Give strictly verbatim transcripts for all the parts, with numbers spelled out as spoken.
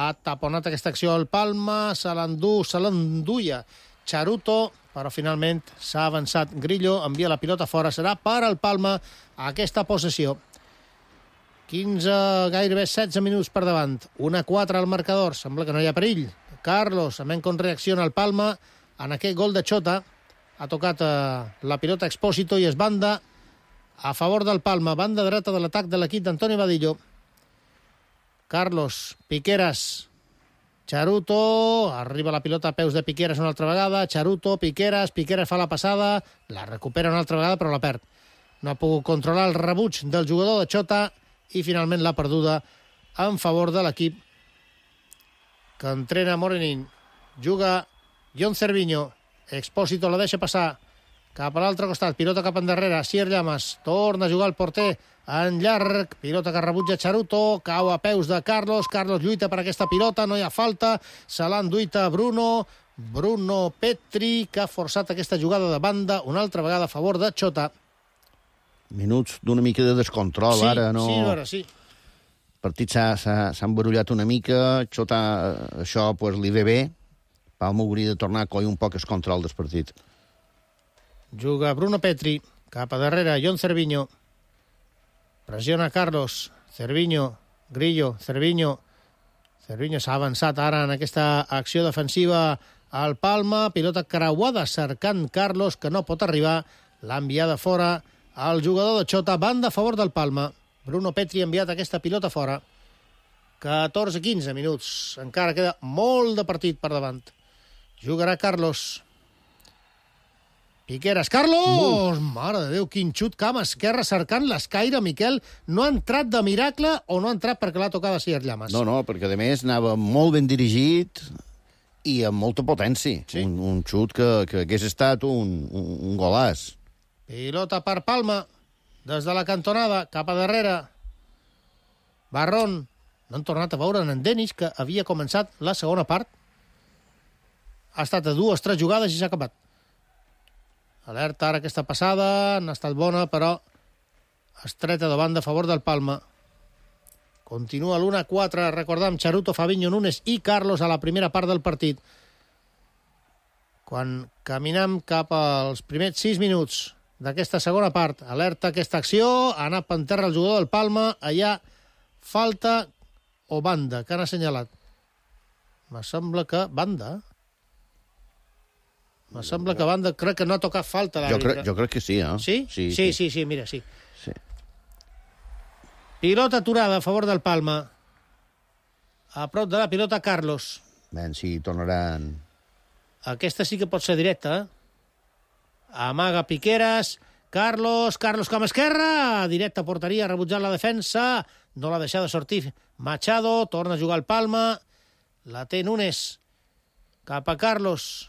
ha taponat aquesta acció al Palma, se l'endú, se l'enduia Charuto, però finalment s'ha avançat Grillo, envia la pilota fora, serà per al Palma aquesta possessió. quinze, gairebé setze minuts per davant. un a quatre al marcador. Sembla que no hi ha perill. Carlos,ament com reacciona el Palma en aquest gol de Chota. Ha tocat eh, la pilota Expósito i es banda a favor del Palma. Banda dreta de l'atac de l'equip d'Antoni Badillo. Carlos, Piqueras, Charuto, arriba la pilota a peus de Piqueras una altra vegada. Charuto, Piqueras, Piqueras fa la passada, la recupera una altra vegada però la perd. No ha pogut controlar el rebuig del jugador de Chota i finalment l'ha perduda en favor de l'equip que entrena Morenín. Juga Jon Cerviño. Expósito la deixa passar cap a l'altre costat. Pilota cap endarrere. Sier Llamas torna a jugar el porter en llarg. Pilota que rebutja Charuto. Cau a peus de Carlos. Carlos lluita per aquesta pilota. No hi ha falta. Se l'ha enduita Bruno. Bruno Petri, que ha forçat aquesta jugada de banda una altra vegada a favor de Chota. Minuts d'una mica de descontrol, sí, ara. No... Sí, ara sí. El partit s'ha embarullat una mica. Chota, això pues, li ve bé. Palma hauria de tornar a coll un poc el control del partit. Juga Bruno Petri, cap a darrere, Jon Cerviño. Pressiona Carlos, Cerviño, Grillo, Cerviño. Cerviño s'ha avançat ara en aquesta acció defensiva al Palma. Pilota creuada cercant Carlos, que no pot arribar. L'ha enviada fora el jugador de Chota. Banda a favor del Palma. Bruno Petri ha enviat aquesta pilota fora. catorze quinze minuts. Encara queda molt de partit per davant. Jugarà Carlos. Piqueras. Carlos! Uh. Mare de Déu, quin xut camp esquerra cercant l'escaire, Miquel. No ha entrat de miracle o no ha entrat perquè l'ha tocat a Sier Llamas? No, no, perquè a més anava molt ben dirigit i amb molta potència. Sí. Un, un xut que, que hagués estat un, un, un golàs. Pilota per Palma. Des de la cantonada, cap a darrere. Barrón. No han tornat a veure en Denis, que havia començat la segona part. Ha estat a dues, tres jugades i s'ha acabat. Alerta ara aquesta passada, n'ha estat bona, però estreta de banda a favor del Palma. Continua l'u a quatre, recordam, Charuto, Fabinho, Núñez i Carlos a la primera part del partit. Quan caminam cap als primers sis minuts d'aquesta segona part, alerta aquesta acció, ha anat per terra el jugador del Palma, allà falta o banda, que han assenyalat. Me sembla que banda... Me sembla que banda... Crec que no ha tocat falta jo crec, jo crec que sí, eh? Sí? Sí, sí, sí, sí, sí mira, sí. sí. Pilota aturada a favor del Palma. A prop de la pilota, Carlos. Ben, sí, tornaran... Aquesta sí que pot ser directa, eh? Amaga Piqueras. Carlos, Carlos com a esquerra. Directa porteria, rebutjant la defensa. No l'ha deixat de sortir Machado. Torna a jugar el Palma. La té Núñez. Cap a Carlos.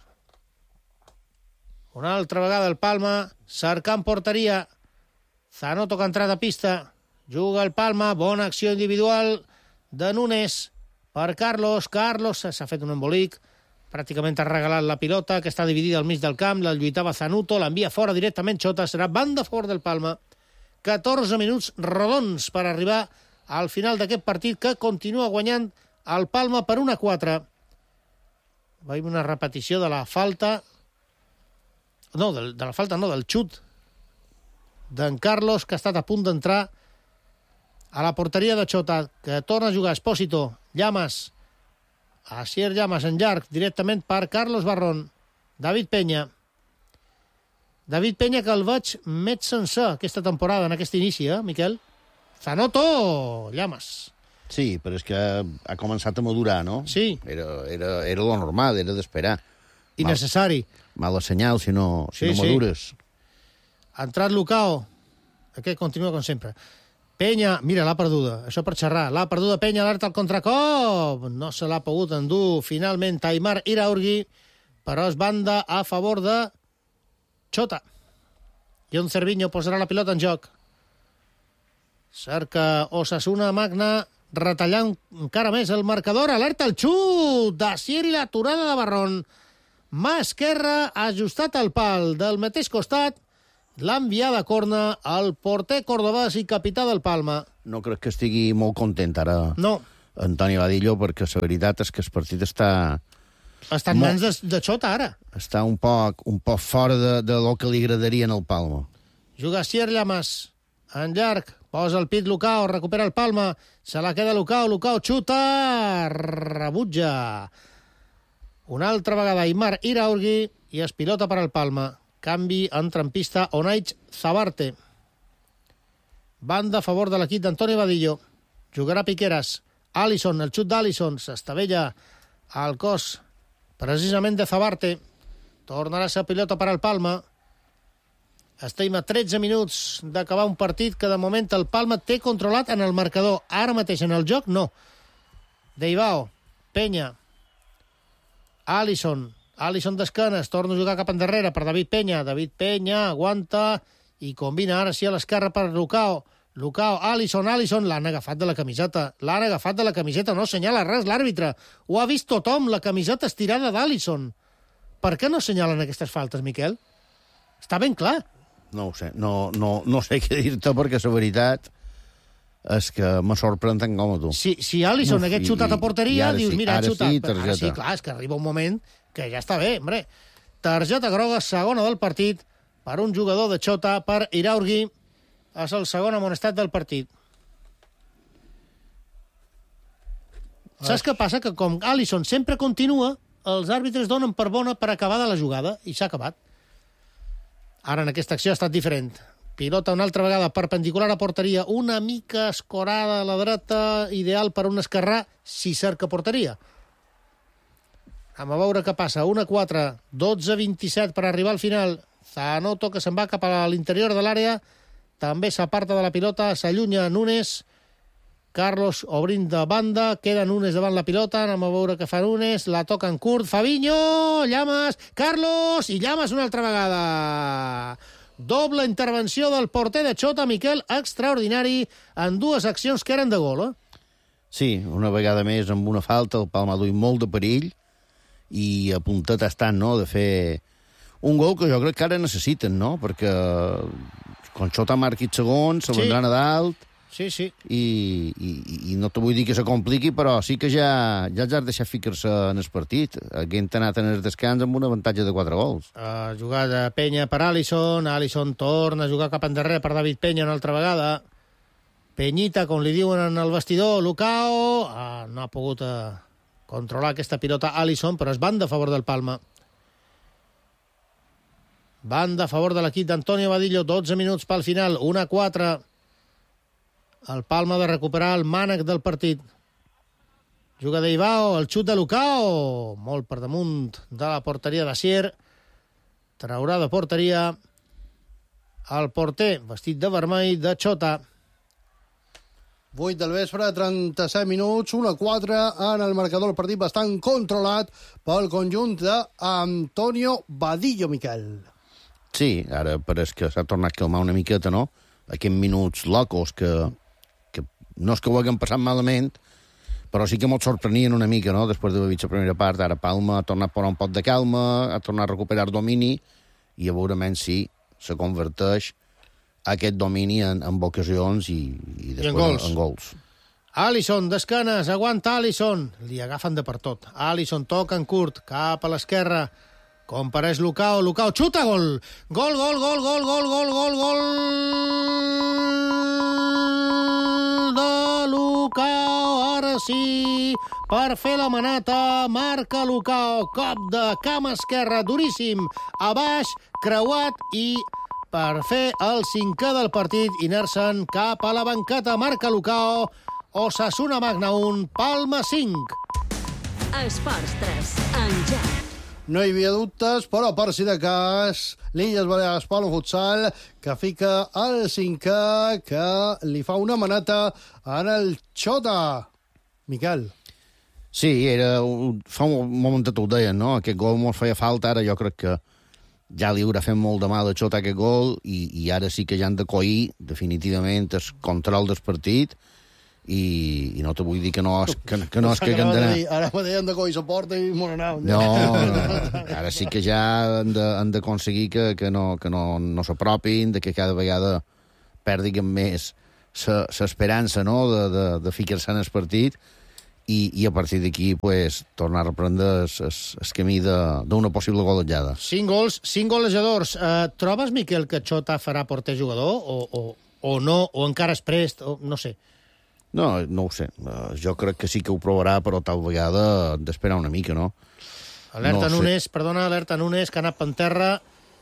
Una altra vegada el Palma, cercant porteria. Zanoto que ha entrat a pista. Juga el Palma, bona acció individual de Núñez per Carlos. Carlos s'ha fet un embolic. Pràcticament ha regalat la pilota, que està dividida al mig del camp. La lluitava Zanoto, l'envia fora directament Chota. Serà banda a favor del Palma. catorze minuts rodons per arribar al final d'aquest partit, que continua guanyant el Palma per un a quatre. Veiem una repetició de la falta... No, de, de la falta no, del xut d'en Carlos, que ha estat a punt d'entrar a la porteria de Chota, que torna a jugar Expósito. Llamas. A Sier Llamas en llarg, directament per Carlos Barrón. David Peña. David Peña, que el veig més sencer aquesta temporada, en aquest inici, eh, Miquel? Zanoto! Llamas. Sí, però és que ha començat a madurar, no? Sí. Era, era, era lo normal, era d'esperar. I Mal, necessari. Mala senyal si no, si sí, no madures. Sí. Ha entrat Lucao. Aquest continua com sempre. Penya, mira, l'ha perduda. Això per xerrar. L'ha perduda Penya, alerta al contracop. No se l'ha pogut endur finalment Aimar Iraurgi, però és banda a favor de Chota. Jon Cerviño posarà la pilota en joc. Cerca Osasuna Magna, retallant encara més el marcador. Alerta el xut de Sier i l'aturada de Barrón. Mà esquerra, ajustat al pal del mateix costat, l'ha enviada a corna al porter cordobès i capità del Palma. No crec que estigui molt content ara no. Antoni Badillo, perquè la veritat és que el partit està... Està en mans de, de Xota, ara. Està un poc, un poc fora de, de lo que li agradaria en el Palma. Juga Sier Llamas, en llarg, posa el pit Lucao, recupera el Palma, se la queda Lucao, Lucao xuta, rebutja. Una altra vegada Aimar Iraurgi i es pilota per al Palma. Canvi entra en pista Onaich Zabarte. Banda a favor de l'equip d'Antoni Badillo. Jugarà Piqueras. Alisson, el xut d'Alisson, s'estavella al cos precisament de Zabarte. Tornarà a ser pilota per al Palma. Estem a tretze minuts d'acabar un partit que de moment el Palma té controlat en el marcador. Ara mateix en el joc, no. Deibao, Penya, Alisson, Alisson d'esquenes, torna a jugar cap endarrere per David Penya. David Penya aguanta i combina ara sí a l'esquerra per Lucao. Lucao, Alisson, Alisson, l'han agafat de la camiseta. L'han agafat de la camiseta, no assenyala res l'àrbitre. Ho ha vist tothom, la camiseta estirada d'Alisson. Per què no assenyalen aquestes faltes, Miquel? Està ben clar. No ho sé, no, no, no sé què dir-te, perquè la veritat és que me sorprèn tant com a tu. Si, si Alisson Uf, hagués i- xutat a porteria, i ara dius, sí, mira, ha ara xutat. sí, Però ara targeta. sí, clar, és que arriba un moment que ja està bé, hombre. Targeta groga, segona del partit, per un jugador de Xota, per Iraurgi. És el segon amonestat del partit. Saps què passa? Que com Alisson sempre continua, els àrbitres donen per bona per acabada la jugada, i s'ha acabat. Ara en aquesta acció ha estat diferent. Pilota una altra vegada perpendicular a porteria, una mica escorada a la dreta, ideal per un esquerrà, si cerca porteria. Anem a veure què passa. un a quatre, dotze a vint-i-set per arribar al final. Zanoto, que se'n va cap a l'interior de l'àrea, també s'aparta de la pilota, s'allunya Nunes. Carlos obrint de banda, queda Nunes davant la pilota, anem a veure què fa Nunes, la toca en curt, Fabinho, Llamas, Carlos, i Llamas una altra vegada. Doble intervenció del porter de Xota, Miquel, extraordinari, en dues accions que eren de gol, eh? Sí, una vegada més amb una falta, el Palma duia molt de perill i a puntet estan, no?, de fer un gol que jo crec que ara necessiten, no?, perquè quan Xota marqui segon, se Sí. vendran a dalt, Sí, sí. i, i, i no te vull dir que se compliqui, però sí que ja, ja els has deixat ficar-se en el partit. Haguent anat en el descans amb un avantatge de quatre gols. Uh, jugada Penya per Alisson, Alisson torna a jugar cap endarrere per David Penya una altra vegada. Penyita, com li diuen en el vestidor, Lucao, uh, no ha pogut uh, controlar aquesta pilota Alisson, però és banda a favor del Palma. Banda a favor de l'equip d'Antonio Badillo, dotze minuts pel final, un a quatre. El Palma ha de recuperar el mànec del partit. Juga d'Ibao, el xut de Lucao, molt per damunt de la porteria de Sier. Traurà de porteria el porter, vestit de vermell, de Xota. vuit del vespre, trenta-set minuts, un a quatre en el marcador, el partit bastant controlat pel conjunt d'Antonio Badillo, Miquel. Sí, ara pareix que s'ha tornat a calmar una miqueta, no? Aquests minuts locos que, que no és que ho haguem passat malament, però sí que mos sorprenien una mica, no?, després d'haver vist la primera part. Ara Palma ha tornat a posar un pot de calma, ha tornat a recuperar domini, i a veure menys si se converteix aquest domini en, en ocasions i, i després I en gols. En, en gols. Alisson, d'esquenes, aguanta Alisson. Li agafen de per tot. Alisson toca en curt, cap a l'esquerra. Compareix Lucao, Lucao, xuta, gol! Gol, gol, gol, gol, gol, gol, gol, gol! De Lucao, ara sí, per fer la manata, marca Lucao, cop de cama esquerra, duríssim, a baix, creuat i per fer el cinquè del partit i anar-se'n cap a la banqueta, marca Lucao, Osasuna Magna un, Palma cinc. Esports tres, en Jack. No hi havia dubtes, però per si de cas, l'Illes Balears Palma Futsal, que fica el cinquè, que li fa una maneta en el Xota. Miquel. Sí, era, fa un momentet ho deien, no? Aquest gol mos feia falta, ara jo crec que ja li haurà fet molt de mal a Xota aquest gol, i, i ara sí que ja han de coir definitivament el control del partit, i, i no te vull dir que no és que, que, no és que han d'anar. Ara me deien de coi la porta i m'ho anàvem. No, no, ara sí que ja han de- han d'aconseguir que, que no, que no, no s'apropin, de que cada vegada perdin més l'esperança, no?, de, de, de ficar-se en el partit, i, i a partir d'aquí pues, tornar a reprendre el camí d'una possible golejada. Cinc gols, cinc golejadors. Uh, trobes, Miquel, que Xota farà porter jugador o, o, o no, o encara és prest, o no sé? No, no ho sé. Uh, jo crec que sí que ho provarà, però tal vegada hem d'esperar una mica, no? Alerta no Nunes, perdona, alerta Nunes, que ha anat per terra.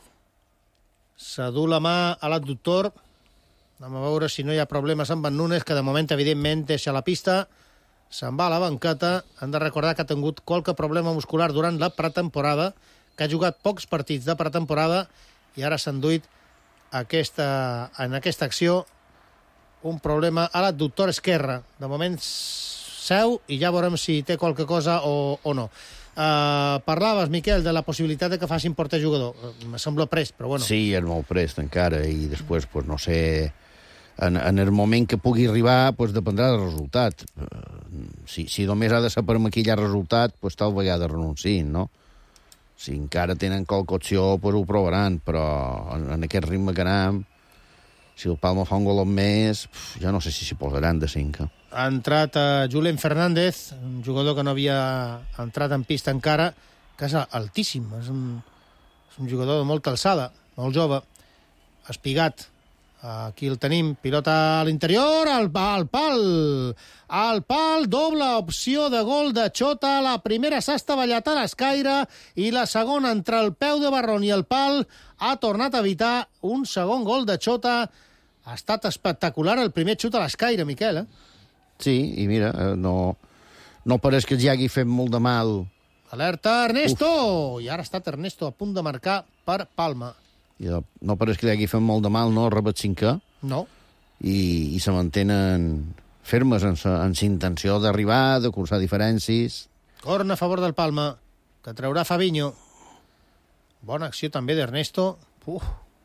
S'ha dut la mà a l'adductor. Anem a veure si no hi ha problemes amb en Nunes, que de moment, evidentment, deixa la pista. Se'n va a la banqueta. Han de recordar que ha tingut qualque problema muscular durant la pretemporada, que ha jugat pocs partits de pretemporada i ara s'ha enduit aquesta, en aquesta acció un problema a l'adductor esquerre. De moment seu i ja veurem si té qualque cosa o, o no. Uh, parlaves, Miquel, de la possibilitat de que facin porter jugador. Me sembla prest, però bueno. Sí, és molt prest encara i després, pues, no sé... En, en el moment que pugui arribar, pues, dependrà del resultat. Si, si només ha de ser per maquillar el resultat, pues, tal vegada renunciïn, no? Si encara tenen qualque opció, pues, ho provaran, però en, en aquest ritme que anem, si el Palma fa un gol més, ja no sé si s'hi posaran de cinc. Eh? Ha entrat uh, Julen Fernández, un jugador que no havia entrat en pista encara, que és altíssim, és un, és un jugador de molta alçada, molt jove, espigat. Aquí el tenim, pilota a l'interior, al, al pal, al pal, doble opció de gol de Xota, la primera s'ha estavellat a l'escaire i la segona entre el peu de Barron i el pal ha tornat a evitar un segon gol de Xota. Ha estat espectacular el primer xut a l'escaire, Miquel, eh? Sí, i mira, no, no pareix que ja hagi fet molt de mal. Alerta, Ernesto! Uf. I ara ha estat Ernesto a punt de marcar per Palma. I no pareix que li hagi fet molt de mal, no? Rebet cinquè. No. I, i se mantenen fermes en sa, en sa intenció d'arribar, de cursar diferències. Corna a favor del Palma, que traurà Fabinho. Bona acció també d'Ernesto. Uf.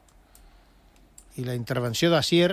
I la intervenció d'Asier,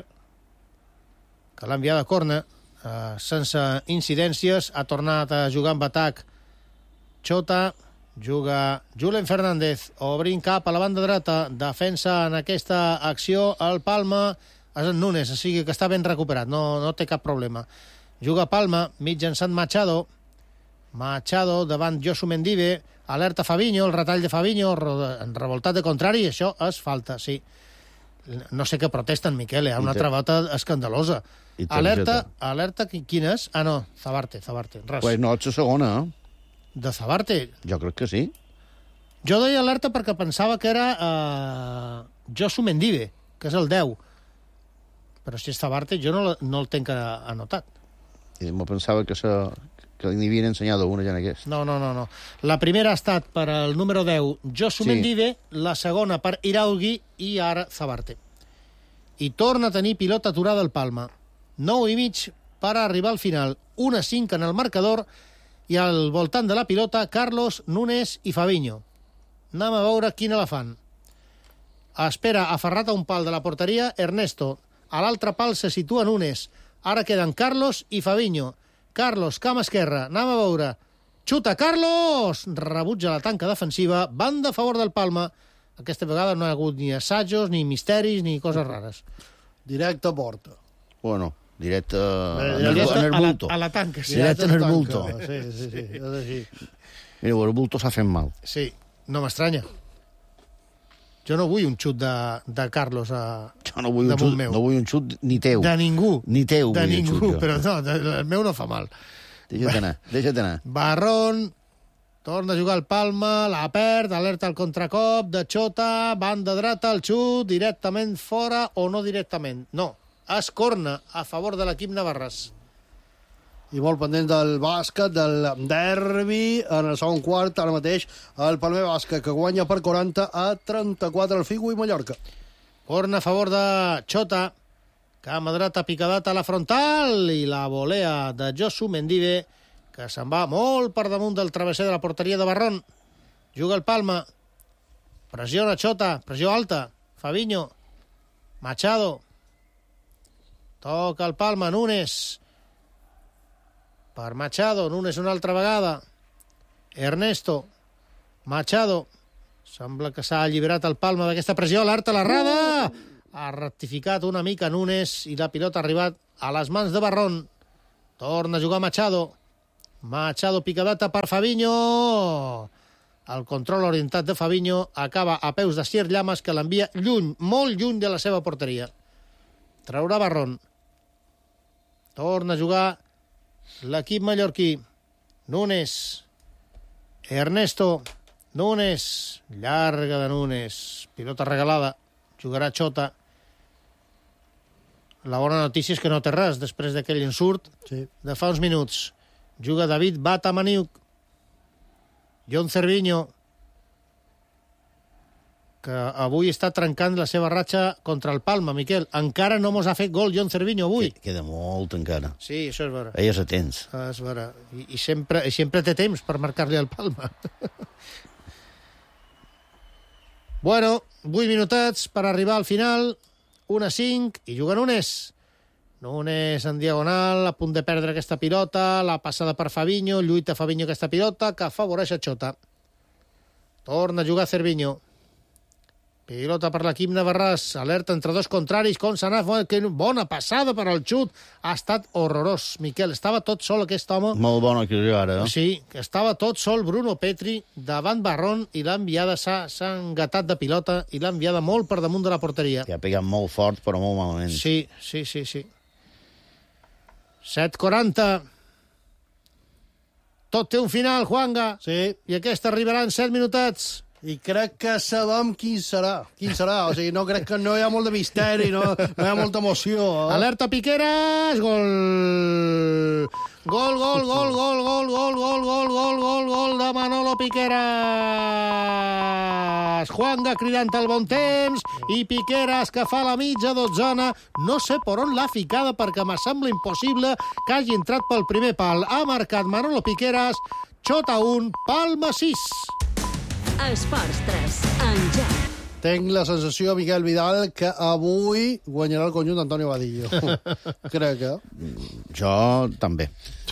que l'ha enviat a corna, eh, sense incidències. Ha tornat a jugar amb atac Xota. Juga Julen Fernández, obrint cap a la banda dreta, defensa en aquesta acció el Palma, és en Nunes, o sigui que està ben recuperat, no, no té cap problema. Juga Palma, mitjançant Machado, Machado davant Josu Mendive, alerta Fabinho, el retall de Fabinho, en revoltat de contrari, això és falta, sí. No sé què protesten, Miquel, hi ha una altra bota escandalosa. Alerta, alerta, quin és? Ah, no, Zabarte, Zabarte, res. Pues no, ets la segona, eh? De Zabarte? Jo crec que sí. Jo deia alerta perquè pensava que era uh, Josu Mendive, que és el deu. Però si és Zabarte, jo no, no el tenc anotat. I me pensava que, se, que n'hi havien ensenyat una ja en aquest. No, no, no, no. La primera ha estat per al número deu, Josu sí. Mendive, la segona per Iraugui i ara Zabarte. I torna a tenir pilota aturada al Palma. nou i mig per arribar al final. un a cinc en el marcador i al voltant de la pilota, Carlos, Nunes i Fabinho. Anem a veure quina la fan. Espera, aferrat a un pal de la porteria, Ernesto. A l'altre pal se situa Nunes. Ara queden Carlos i Fabinho. Carlos, cama esquerra. Anem a veure. Xuta, Carlos! Rebutja la tanca defensiva. Banda a favor del Palma. Aquesta vegada no hi ha hagut ni assajos, ni misteris, ni coses rares. Directe a porta. Bueno... Directe en el, en el bulto. A la, a la tanca, sí. Directe en el bulto. Sí, sí, sí, és així. Mira, el bulto s'ha fet mal. Sí, no m'estranya. Jo no vull un xut de, de Carlos a, jo no vull un xut, no vull un xut ni teu. De ningú. Ni teu de vull ningú, un xut, però no, de, el meu no fa mal. Deixa't anar, deixa't anar. Barron, torna a jugar el Palma, la perd, alerta al contracop de Xota, banda dreta, el xut, directament fora o no directament. No. Es corna a favor de l'equip navarrès. I molt pendent del bàsquet, del derbi, en el segon quart, ara mateix, el Palmer Bàsquet, que guanya per quaranta a trenta-quatre el Figo i Mallorca. Corna a favor de Xota, cama dreta picadata a la frontal, i la volea de Josu Mendive, que se'n va molt per damunt del travesser de la porteria de Barron. Juga el Palma, pressiona Xota, pressió alta, Fabinho, Machado, toca el Palma, Nunes. Per Machado, Nunes una altra vegada. Ernesto. Machado. Sembla que s'ha alliberat el Palma d'aquesta pressió. Alerta a la rada. Ha rectificat una mica Nunes i la pilota ha arribat a les mans de Barron. Torna a jugar Machado. Machado, picadata per Fabinho. El control orientat de Fabinho acaba a peus de Sier Llamas, que l'envia lluny, molt lluny de la seva porteria. Traurà Barrón. Torna a jugar l'equip mallorquí. Núñez. Ernesto. Núñez. Llarga de Núñez. Pilota regalada. Jugarà Xota. La bona notícia és que no té res després d'aquell insult Sí. de fa uns minuts. Juga David Batamaniuk. John Cervinho, que avui està trencant la seva ratxa contra el Palma, Miquel. Encara no mos ha fet gol John Cervinho avui. Queda molt encara. Sí, això és vera. Ell és atents. És vera. I, i, sempre, I sempre té temps per marcar-li al Palma. Bueno, vuit minutets per arribar al final. un a cinc i juga Núñez. Núñez en diagonal, a punt de perdre aquesta pilota, la passada per Fabinho, lluita Fabinho aquesta pilota, que afavoreix a Xota. Torna a jugar Cervinho. Pilota per l'equip navarrès, alerta entre dos contraris, com s'ha anat, que bona passada per al xut. Ha estat horrorós, Miquel. Estava tot sol aquest home. Molt bona que jo ara, eh? Sí, que estava tot sol Bruno Petri davant Barrón i l'ha enviada, s'ha engatat de pilota i l'ha enviada molt per damunt de la porteria. Que ha pegat molt fort, però molt malament. Sí, sí, sí, sí. set quaranta. Tot té un final, Juanga. Sí, I aquesta arribarà en set minutets. i crec que sabem quin serà. Quin serà, o sigui, no crec que no hi ha molt de misteri, no, no hi ha molta emoció. Eh? Alerta Piqueras, gol! Gol, gol, gol, gol, gol, gol, gol, gol, gol, gol, gol de Manolo Piqueras. Juanga cridant el bon temps i Piqueras que fa la mitja dotzena. No sé per on l'ha ficada perquè me sembla impossible que hagi entrat pel primer pal. Ha marcat Manolo Piqueras, Xota un, Palma sis. Esports tres, en joc. Tenc la sensació, Miquel Vidal, que avui guanyarà el conjunt d'Antonio Vadillo. Crec que... Jo també.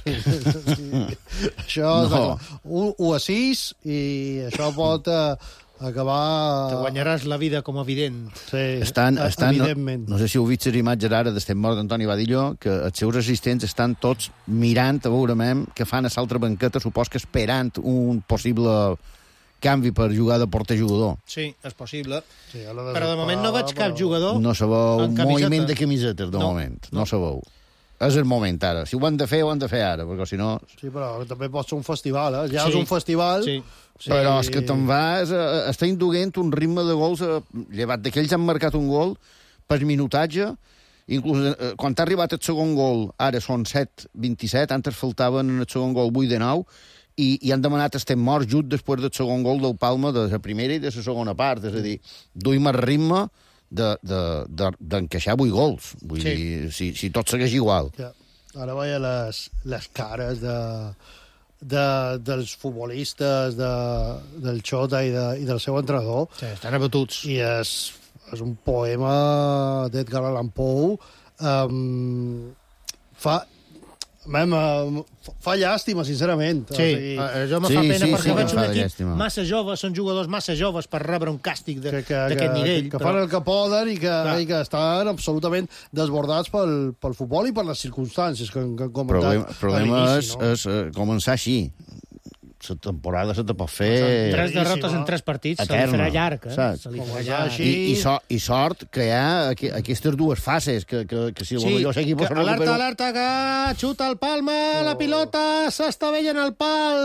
Això No. un, un a sis i això pot eh, acabar... Te guanyaràs la vida com a evident. Sí, Estan, e- estan, no, evidentment. no sé si heu vist les imatges ara d'estem mort d'Antoni Badillo, que els seus assistents estan tots mirant a veure què fan a l'altra banqueta, supos que esperant un possible canvi per jugar de porter-jugador. Sí, és possible. Sí, a la Però de moment no veig cap però- jugador. No se veu En un camiseta. moviment de camisetes, de No, moment. No, no. se veu. És el moment, ara. Si ho han de fer, ho han de fer ara, perquè si no... Sí, però també pot ser un festival, eh? Ja Sí. és un festival... Sí. Sí. Però és que te'n vas... Eh, està induint un ritme de gols... Eh, llevat d'aquells han marcat un gol per minutatge. Inclús eh, quan t'ha arribat el segon gol, ara són set vint-i-set, antes faltaven en el segon gol vuit de nou, i, i han demanat estem morts just després del segon gol del Palma de la primera i de la segona part. És a dir, duim el ritme d'encaixar de, de, de, vuit gols. Vull Sí. dir, si, si tot segueix igual. Ja. Ara veia les, les cares de, de, dels futbolistes, de, del Xota i, de, i del seu entrenador, Sí, estan abatuts. i és, és un poema d'Edgar Allan Poe. Um, fa... Mem, uh, fa llàstima, sincerament. Sí, o eh, jo me Sí, fa pena sí, perquè sí, veig em un fa equip llàstima. massa joves, són jugadors massa joves per rebre un càstig de- que, que, d'aquest que, nivell. que, que però- fan el que poden i que, Clar. i que estan absolutament desbordats pel, pel futbol i per les circumstàncies que, que han El comentat problema, problema a és, l'inici, no? és uh, començar així. La temporada se te pot fer... Tres derrotes en tres partits, se li eterna, farà llarg, eh? saps? Se li Com farà va llarg. així. I, i, so, I sort que hi ha aqu aquestes dues fases, que, que, que si Sí, potser l'equip que, se alerta, recupera... alerta, que xuta el Palma, oh. La pilota s'estavella en el pal.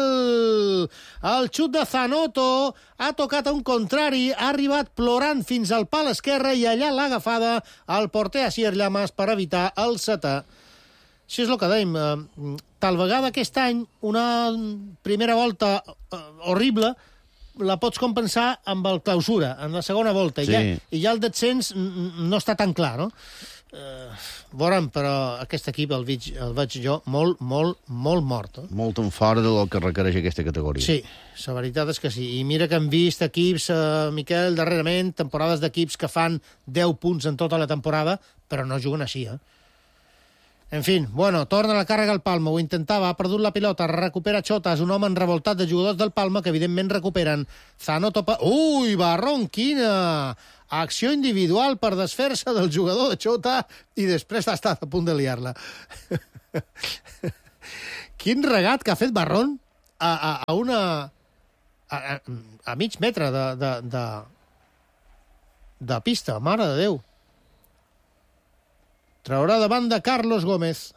El xut de Zanotto ha tocat a un contrari, ha arribat plorant fins al pal esquerre i allà l'ha agafada el porter Asier Llamas per evitar el setè. Si és el que dèiem, eh, tal vegada aquest any una primera volta eh, horrible la pots compensar amb el clausura, en la segona volta, Sí. i, ja, i ja el descens mm, no està tan clar, no? Eh, veurem, però aquest equip el veig, el veig jo molt, molt, molt mort. Eh? Molt en fora del que requereix aquesta categoria. Sí, la veritat és que sí. I mira que hem vist equips, eh, Miquel, darrerament, temporades d'equips que fan deu punts en tota la temporada, però no juguen així, eh? En fi, bueno, torna la càrrega al Palma, ho intentava, ha perdut la pilota, recupera Xota, és un home enrevoltat de jugadors del Palma que evidentment recuperen. Zanotto... Pa... Ui, Barrón, quina acció individual per desfer-se del jugador de Xota i després ha estat a punt de liar-la. Quin regat que ha fet Barrón a, a, a una... A, a, a mig metre de, de, de, de pista, mare de Déu. Traurà de banda Carlos Gómez.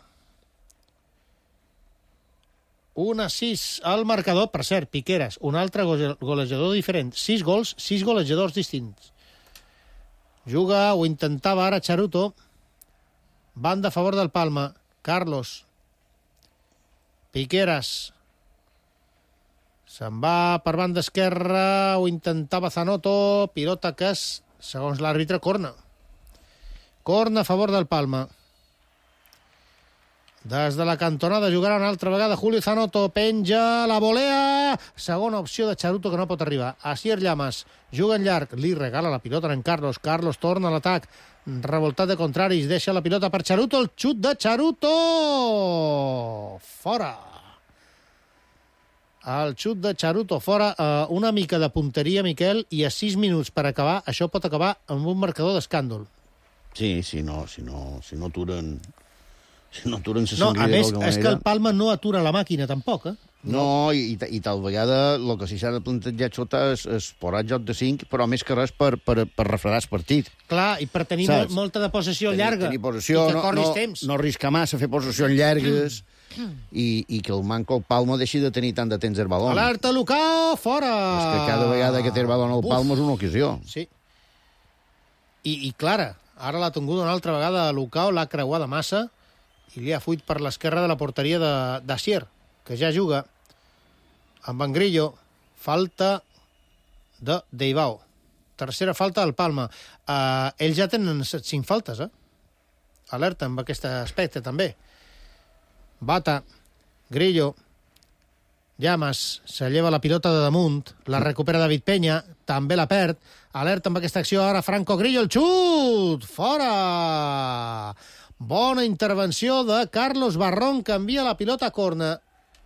un a sis al marcador. Per cert, Piqueras, un altre golejador diferent. sis gols, sis golejadors distints. Juga, o intentava ara Charuto. Banda a favor del Palma. Carlos. Piqueras. Se'n va per banda esquerra, ho intentava Zanotto. Pilota que és, segons l'àrbitre, corna. Corna a favor del Palma. Des de la cantonada jugarà una altra vegada Julio Zanotto. Penja la volea. Segona opció de Charuto que no pot arribar. Asier Llamas juga en llarg. Li regala la pilota en Carlos. Carlos torna a l'atac. Revoltat de contraris. Deixa la pilota per Charuto. El xut de Charuto. Fora. El xut de Charuto fora. Uh, una mica de punteria, Miquel, i a sis minuts per acabar. Això pot acabar amb un marcador d'escàndol. Sí, si no, si no, si no aturen... Si no aturen se no, a més, manera. és que el Palma no atura la màquina, tampoc, eh? No, i, i tal vegada el que sí s'ha de plantejar sota és, és posar joc de cinc, però més que res per, per, per refredar el partit. Clar, i per tenir mol, molta de possessió tenir, llarga. Tenir possessió, i que no, corris no, temps. no arriscar massa, fer possessions llargues i, i que el manco el Palma deixi de tenir tant de temps el baló. Alerta, Lucao, fora! És que cada vegada que té el baló al Palma és una ocasió. Sí. I, i clara, ara l'ha tingut una altra vegada a Lucao, l'ha creuada massa, i li ha fuit per l'esquerra de la porteria d'Asier, que ja juga amb en Grillo. Falta de Deibao. Tercera falta del Palma. Uh, ells ja tenen cinc faltes, eh? Alerta amb aquest aspecte, també. Bata, Grillo, Llamas, se lleva la pilota de damunt, la recupera David Peña, també la perd. Alerta amb aquesta acció, ara Franco Grillo, el xut! Fora! Bona intervenció de Carlos Barrón, que envia la pilota a corna.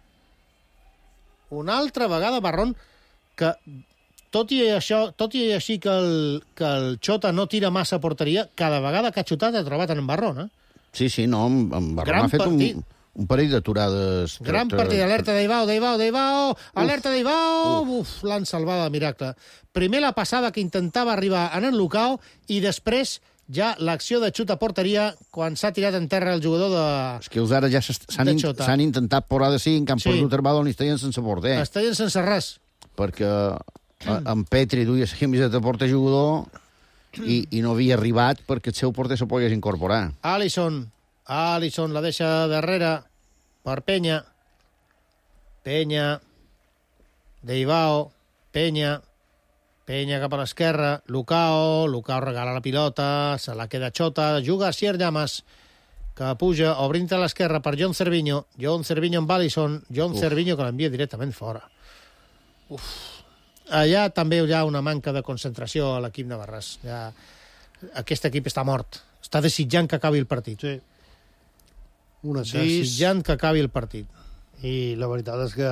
Una altra vegada Barrón, que tot i això, tot i així que el, que el Xota no tira massa a porteria, cada vegada que ha xutat ha trobat en Barrón, eh? Sí, sí, no, en Barrón Gran ha fet partit. un, un parell d'aturades. Gran partit, alerta Deibao, Deibao, Deibao, alerta Deibao, uf, l'han salvat de miracle. Primer la passada que intentava arribar en el Lucao i després ja l'acció de xut a porteria quan s'ha tirat en terra el jugador de... És que els ara ja s'han in, intentat posar de cinc, han sí. perdut el baló i estaven sense porter. Estaven sense res. Perquè mm. en Petri duia la camiseta de porter jugador i, i no havia arribat perquè el seu porter se pogués incorporar. Alisson. Alisson la deixa darrere per Peña. Peña. Deibao. Peña. Peña cap a l'esquerra, Lucao, Lucao regala la pilota, se la queda Xota, juga a Asier Llamas, que puja, obrint a l'esquerra per John Cervinho, John Cervinho amb Alisson, John Uf. Cervinho que l'envia directament fora. Uf. Allà també hi ha una manca de concentració a l'equip navarrès. Ja... Aquest equip està mort, està desitjant que acabi el partit. Sí. Una sis. Desitjant que acabi el partit. I la veritat és que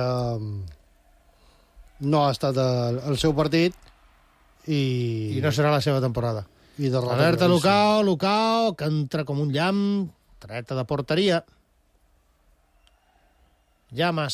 no ha estat el, el seu partit, I... I no serà la seva temporada. I de alerta Lucao, Lucao, que entra com un llamp, treta de porteria. Llamas.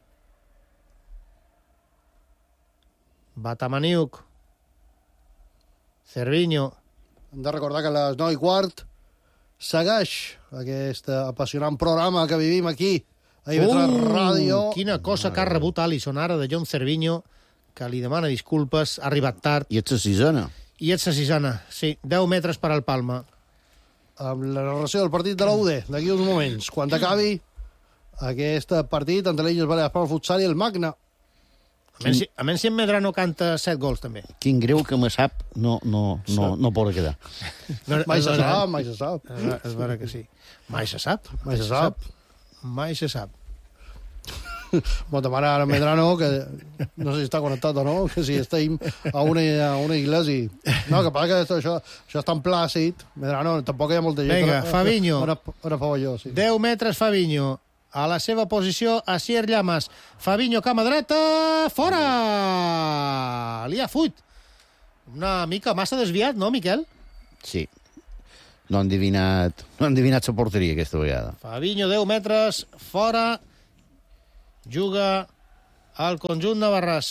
Batamaniuk. Cervinho. Hem de recordar que a les nou i quart segueix aquest apassionant programa que vivim aquí a I V tres uh, Ràdio. Quina cosa que ha rebut Alisson ara de John Cervinho, que li demana disculpes, ha arribat tard. I ets la sisena. I ets la sisena, sí. deu metres per al Palma. Amb la narració del partit de la U D, d'aquí uns moments, quan acabi aquest partit entre l'Illes Balears Palma Futsal i el Magna. A menys, a menys si en Medrano canta set gols, també. Quin greu que me sap no, no, no, no pot quedar. No, mai se sap, mai se sap. És vera que sí. Mai se sap. Mai se sap. Mai se sap. M'ho demana ara Medrano, que no sé si està connectat o no, que si estem a una, a una iglesia. No, que passa que això, això està en plàcid. Medrano, tampoc hi ha molta gent. Vinga, Fabinho. Ara, ara fa jo, sí. deu metres Fabinho. A la seva posició, Asier Llamas. Fabinho, cama dreta, fora! Li ha fuit. Una mica massa desviat, no, Miquel? Sí. No han adivinat, no han adivinat la porteria aquesta vegada. Fabinho, deu metres, fora, juga al conjunt navarrès.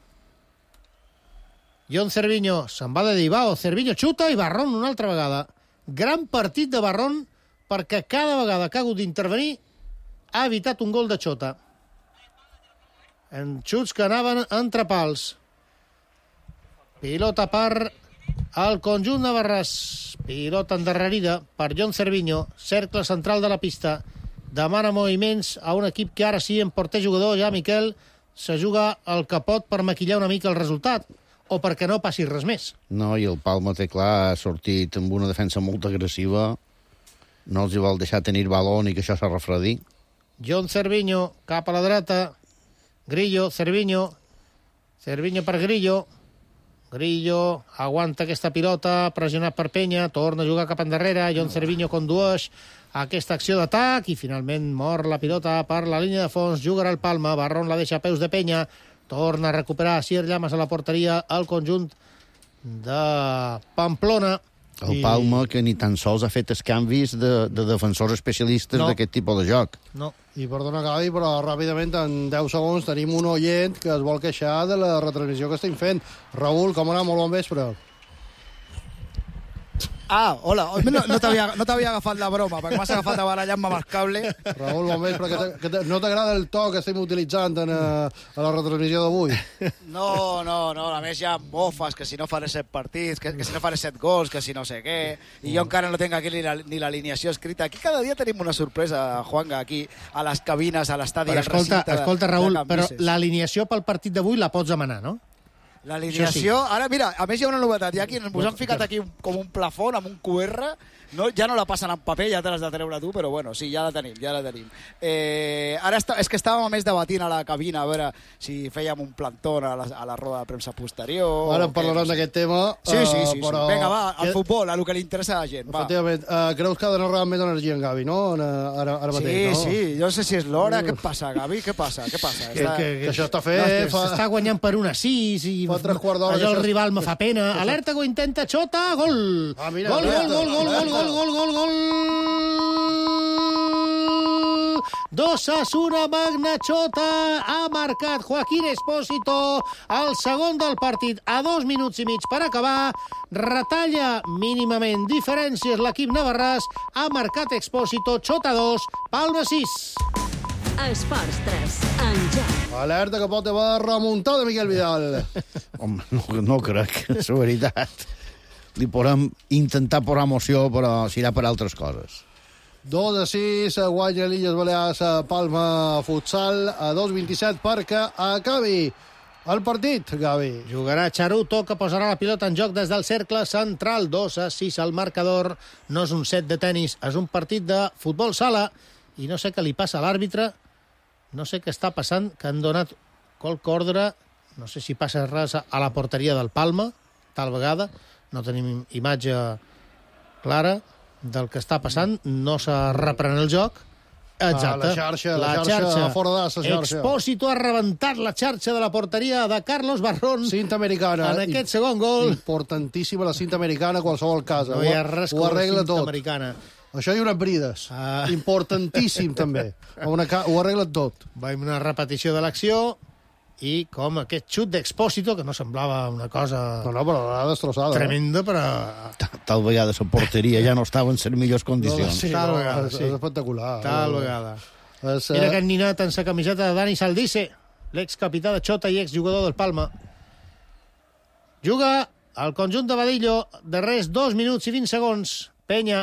Jon Cervinho se'n va de Dibao. Cervinho xuta i Barron una altra vegada. Gran partit de Barron perquè cada vegada que ha hagut d'intervenir ha evitat un gol de Xota. En xuts que anaven entre pals. Pilota per al conjunt navarrès. Pilota endarrerida per Jon Cervinho. Cercle central de la pista. Demana moviments a un equip que ara sí, en porter jugador, ja Miquel, se juga el que pot per maquillar una mica el resultat, o perquè no passi res més. No, i el Palma té clar, ha sortit amb una defensa molt agressiva, no els hi vol deixar tenir balón i que això s'ha refredit. Jon Cervinho, cap a la dreta, Grillo, Cervinho, Cervinho per Grillo, Grillo aguanta aquesta pilota, pressionat per Penya, torna a jugar cap endarrere, Jon Cervinho condueix aquesta acció d'atac i finalment mor la pilota per la línia de fons, jugarà el Palma, Barron la deixa a peus de Penya, torna a recuperar Sier Llamas a la porteria al conjunt de Pamplona. El I... Palma, que ni tan sols ha fet els canvis de, de defensors especialistes no. d'aquest tipus de joc. No. I perdona, Gavi, però ràpidament, en deu segons, tenim un oient que es vol queixar de la retransmissió que estem fent. Raül, com anar? Molt bon vespre. Ah, hola. No, no t'havia no agafat la broma, perquè m'has agafat a barallar-me amb el cable. Raül, bon vespre, que, te, que te, no t'agrada el to que estem utilitzant en, a, a la retransmissió d'avui? No, no, no. A més hi ha mofes, que si no faré set partits, que, que si no faré set gols, que si no sé què. I jo encara no tinc aquí ni la, ni l'alineació escrita. Aquí cada dia tenim una sorpresa, Juanga, aquí a les cabines, a l'estadi, al escolta, recinte. Escolta, de, Raül, de però l'alineació pel partit d'avui la pots demanar, no? L'alineació, sí. Ara mira, a més hi ha una novetat, ja aquí ens han ficat aquí un, com un plafon amb un Q R, no, ja no la passen en paper, ja te l'has de treure tu, però bueno, sí, ja la tenim, ja la tenim. Eh, ara està, és que estàvem a més debatint a la cabina a veure si fèiem un plantón a la, a la roda de premsa posterior... Ara en parlarem no d'aquest tema. Sí, sí, sí, però... sí. Vinga, va, al futbol, a lo que li interessa a la gent, va. Efectivament, uh, creus que ha d'anar rebant més energia en Gavi, no? Ara, ara mateix, sí, no? Sí, jo no sé si és l'hora, què passa, Gavi, què passa, què passa? Que, està... que, que això està fet... No, fa... S'està guanyant per una sis i fa tres quarts d'hora allò el això... rival me fa pena. Alerta que ho intenta Xota, gol! Ah, mira, gol, alerta, gol, gol, gol, gol, gol, gol, gol! d'Osasuna, Magna Xota, ha marcat Joaquín Espósito, el segon del partit, a dos minuts i mig per acabar, retalla mínimament diferències l'equip navarrès, ha marcat Espósito, Xota dos, Palma sis. Esports tres, en joc. Alerta que pot haver remuntada Miquel Vidal. Home, no, no crec, és la veritat. Li podem intentar posar emoció, però s'irà per altres coses. dos a sis, guanya l'Illes Balears a Palma Futsal, a dos vint-i-set perquè acabi el partit, Gavi. Jugarà Charuto, que posarà la pilota en joc des del cercle central, dos a sis al marcador. No és un set de tennis, és un partit de futbol sala, i no sé què li passa a l'àrbitre, no sé què està passant, que han donat qualque ordre, no sé si passa res a la porteria del Palma, tal vegada, no tenim imatge clara del que està passant, no se reprèn el joc. Exacte. Ah, la xarxa, la, la xarxa, xarxa, fora de la xarxa. Expósito ha rebentat la xarxa de la porteria de Carlos Barrón. Cinta americana. En aquest segon gol. Importantíssima la cinta americana, qualsevol cas. No hi ha res com la cinta tot. Americana. Això i unes brides. Ah. Importantíssim, també. Una ca... Ho arregla tot. Veiem una repetició de l'acció i com aquest xut d'Expósito, que no semblava una cosa... No, no, però l'ha destrossada. Tremenda, però... Tal vegada la porteria ja no estava en les millors condicions. No, sí, Tal no, vegada, és, sí. És espectacular. Tal no, vegada. És, Mira aquest ninat en sa camiseta de Dani Saldice, l'excapità de Xota i exjugador del Palma. Juga al conjunt de Badillo, de res, dos minuts i vint segons. Penya.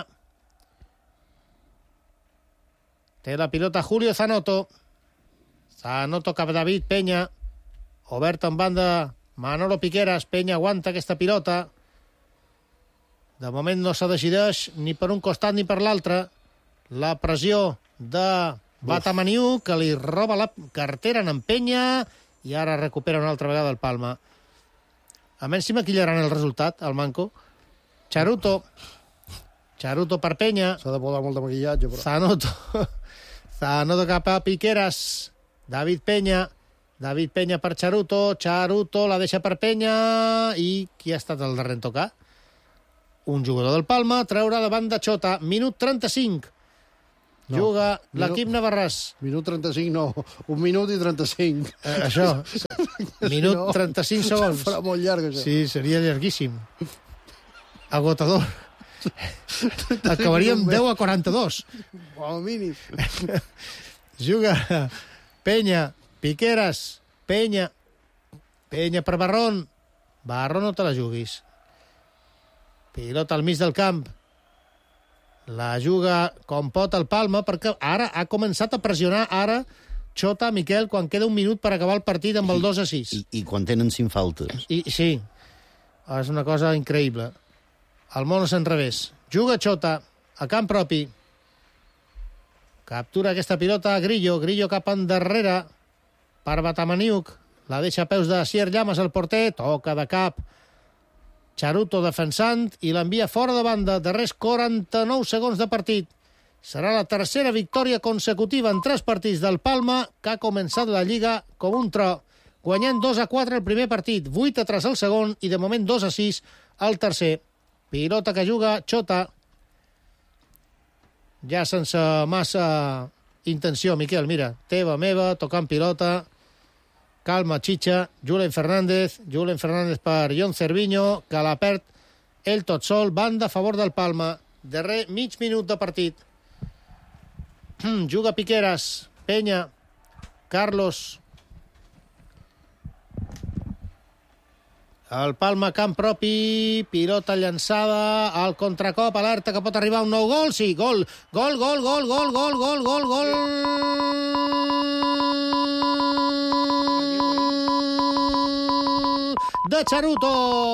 Té la pilota Julio Zanotto. Zanotto cap a David Penya. Obert en banda Manolo Piqueras. Penya aguanta aquesta pilota. De moment no se decideix ni per un costat ni per l'altre. La pressió de Batamaniu, que li roba la cartera en Penya i ara recupera una altra vegada el Palma. A menys si maquillaran el resultat, el Manco. Charuto. Charuto per Penya. S'ha de posar molt de maquillatge, però... Zanotto. Zanotto cap a Piqueras. David Penya. David Penya per Charuto. Charuto la deixa per Penya. I qui ha estat el darrer en tocar? Un jugador del Palma. Treure davant de Xota. Minut trenta-cinc. No. Juga Minut- l'equip navarrès. Minut trenta-cinc, no. Un minut i trenta-cinc. Eh, això. Minut no, trenta-cinc segons. Farà molt llarg, això. Sí, seria llarguíssim. Agotador. Acabaríem deu a quaranta-dos. Com a mínim. Juga Penya, Piqueras, Penya, Penya per Barron. Barron, no te la juguis. Pilota al mig del camp. La juga com pot el Palma, perquè ara ha començat a pressionar ara Xota, Miquel, quan queda un minut per acabar el partit amb el dos a sis. I, i quan tenen cinc faltes. I, sí, és una cosa increïble. El món és en revés. Juga Xota a camp propi. Captura aquesta pilota Grillo. Grillo cap endarrere per Batamaniuk. La deixa a peus de Sier Llamas, el porter. Toca de cap. Charuto defensant i l'envia fora de banda. Darrers quaranta-nou segons de partit. Serà la tercera victòria consecutiva en tres partits del Palma, que ha començat la Lliga com un tro, guanyant dos a quatre el primer partit, vuit a tres el segon i de moment dos a sis el tercer. Pilota que juga Xota. Ja sense massa intenció, Miquel, mira, teva, meva, tocant pilota. Calma, Chicha, Julen Fernández, Julen Fernández per Jon Cerviño, que la perd ell tot sol, banda a favor del Palma, darrer mig minut de partit. Juga Piqueras, Penya, Carlos. El Palma camp propi, pilota llançada, al contracop, alerta que pot arribar un nou gol, sí, gol, gol, gol, gol, gol, gol, gol, gol, gol. De Charuto.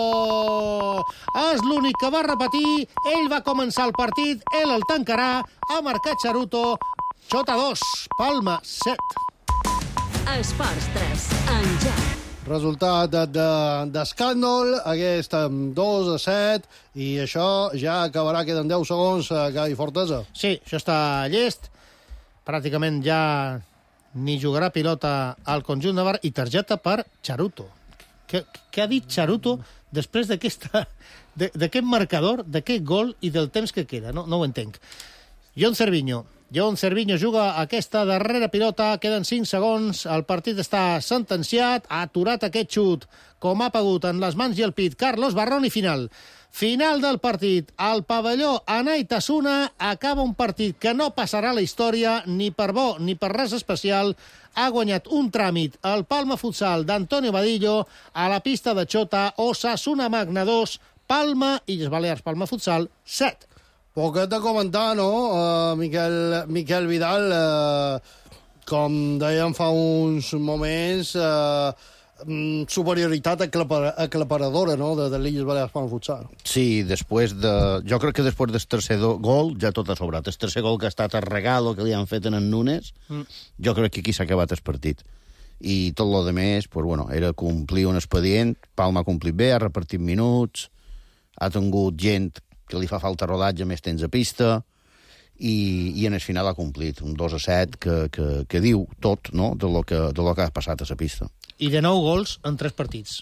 És l'únic que va repetir, ell va començar el partit, ell el tancarà, ha marcat Charuto. Xota dos, Palma set. Esports tres, en joc. Resultat d'escàndol, de, aquest amb dos a set, i això ja acabarà, queden deu segons a Gai Fortesa. Sí, això està llest. Pràcticament ja ni jugarà pilota al conjunt navar i targeta per Charuto. Què, què ha dit Charuto després d'aquesta, d'aquest marcador, d'aquest gol i del temps que queda? No, no ho entenc. Jon Cerviño. Jon Cerviño juga aquesta darrera pilota, queden cinc segons, el partit està sentenciat, ha aturat aquest xut, com ha pagut en les mans i el pit Carlos Barron, i final. Final del partit. Al pavelló Anaitasuna acaba un partit que no passarà a la història ni per bo ni per res especial. Ha guanyat un tràmit el Palma Futsal d'Antonio Badillo a la pista de Xota. Osasuna Magna dos, Palma i les Balears Palma Futsal set. Poquet de comentar, no, uh, Miquel, Miquel Vidal? Uh, com dèiem fa uns moments, uh, superioritat aclapar aclaparadora, no?, de, de l'Illes Balears Palma Futsal. Sí, després de... Jo crec que després del tercer gol ja tot ha sobrat. El tercer gol que ha estat el regalo que li han fet en en Nunes, mm. jo crec que aquí s'ha acabat el partit. I tot lo de més, pues, bueno, era complir un expedient. Palma ha complit bé, ha repartit minuts, ha tingut gent que li fa falta rodatge, més temps a pista, i, i en el final ha complit un dos a set que, que, que diu tot, no?, de lo que, de lo que ha passat a la pista. I de nou gols en tres partits.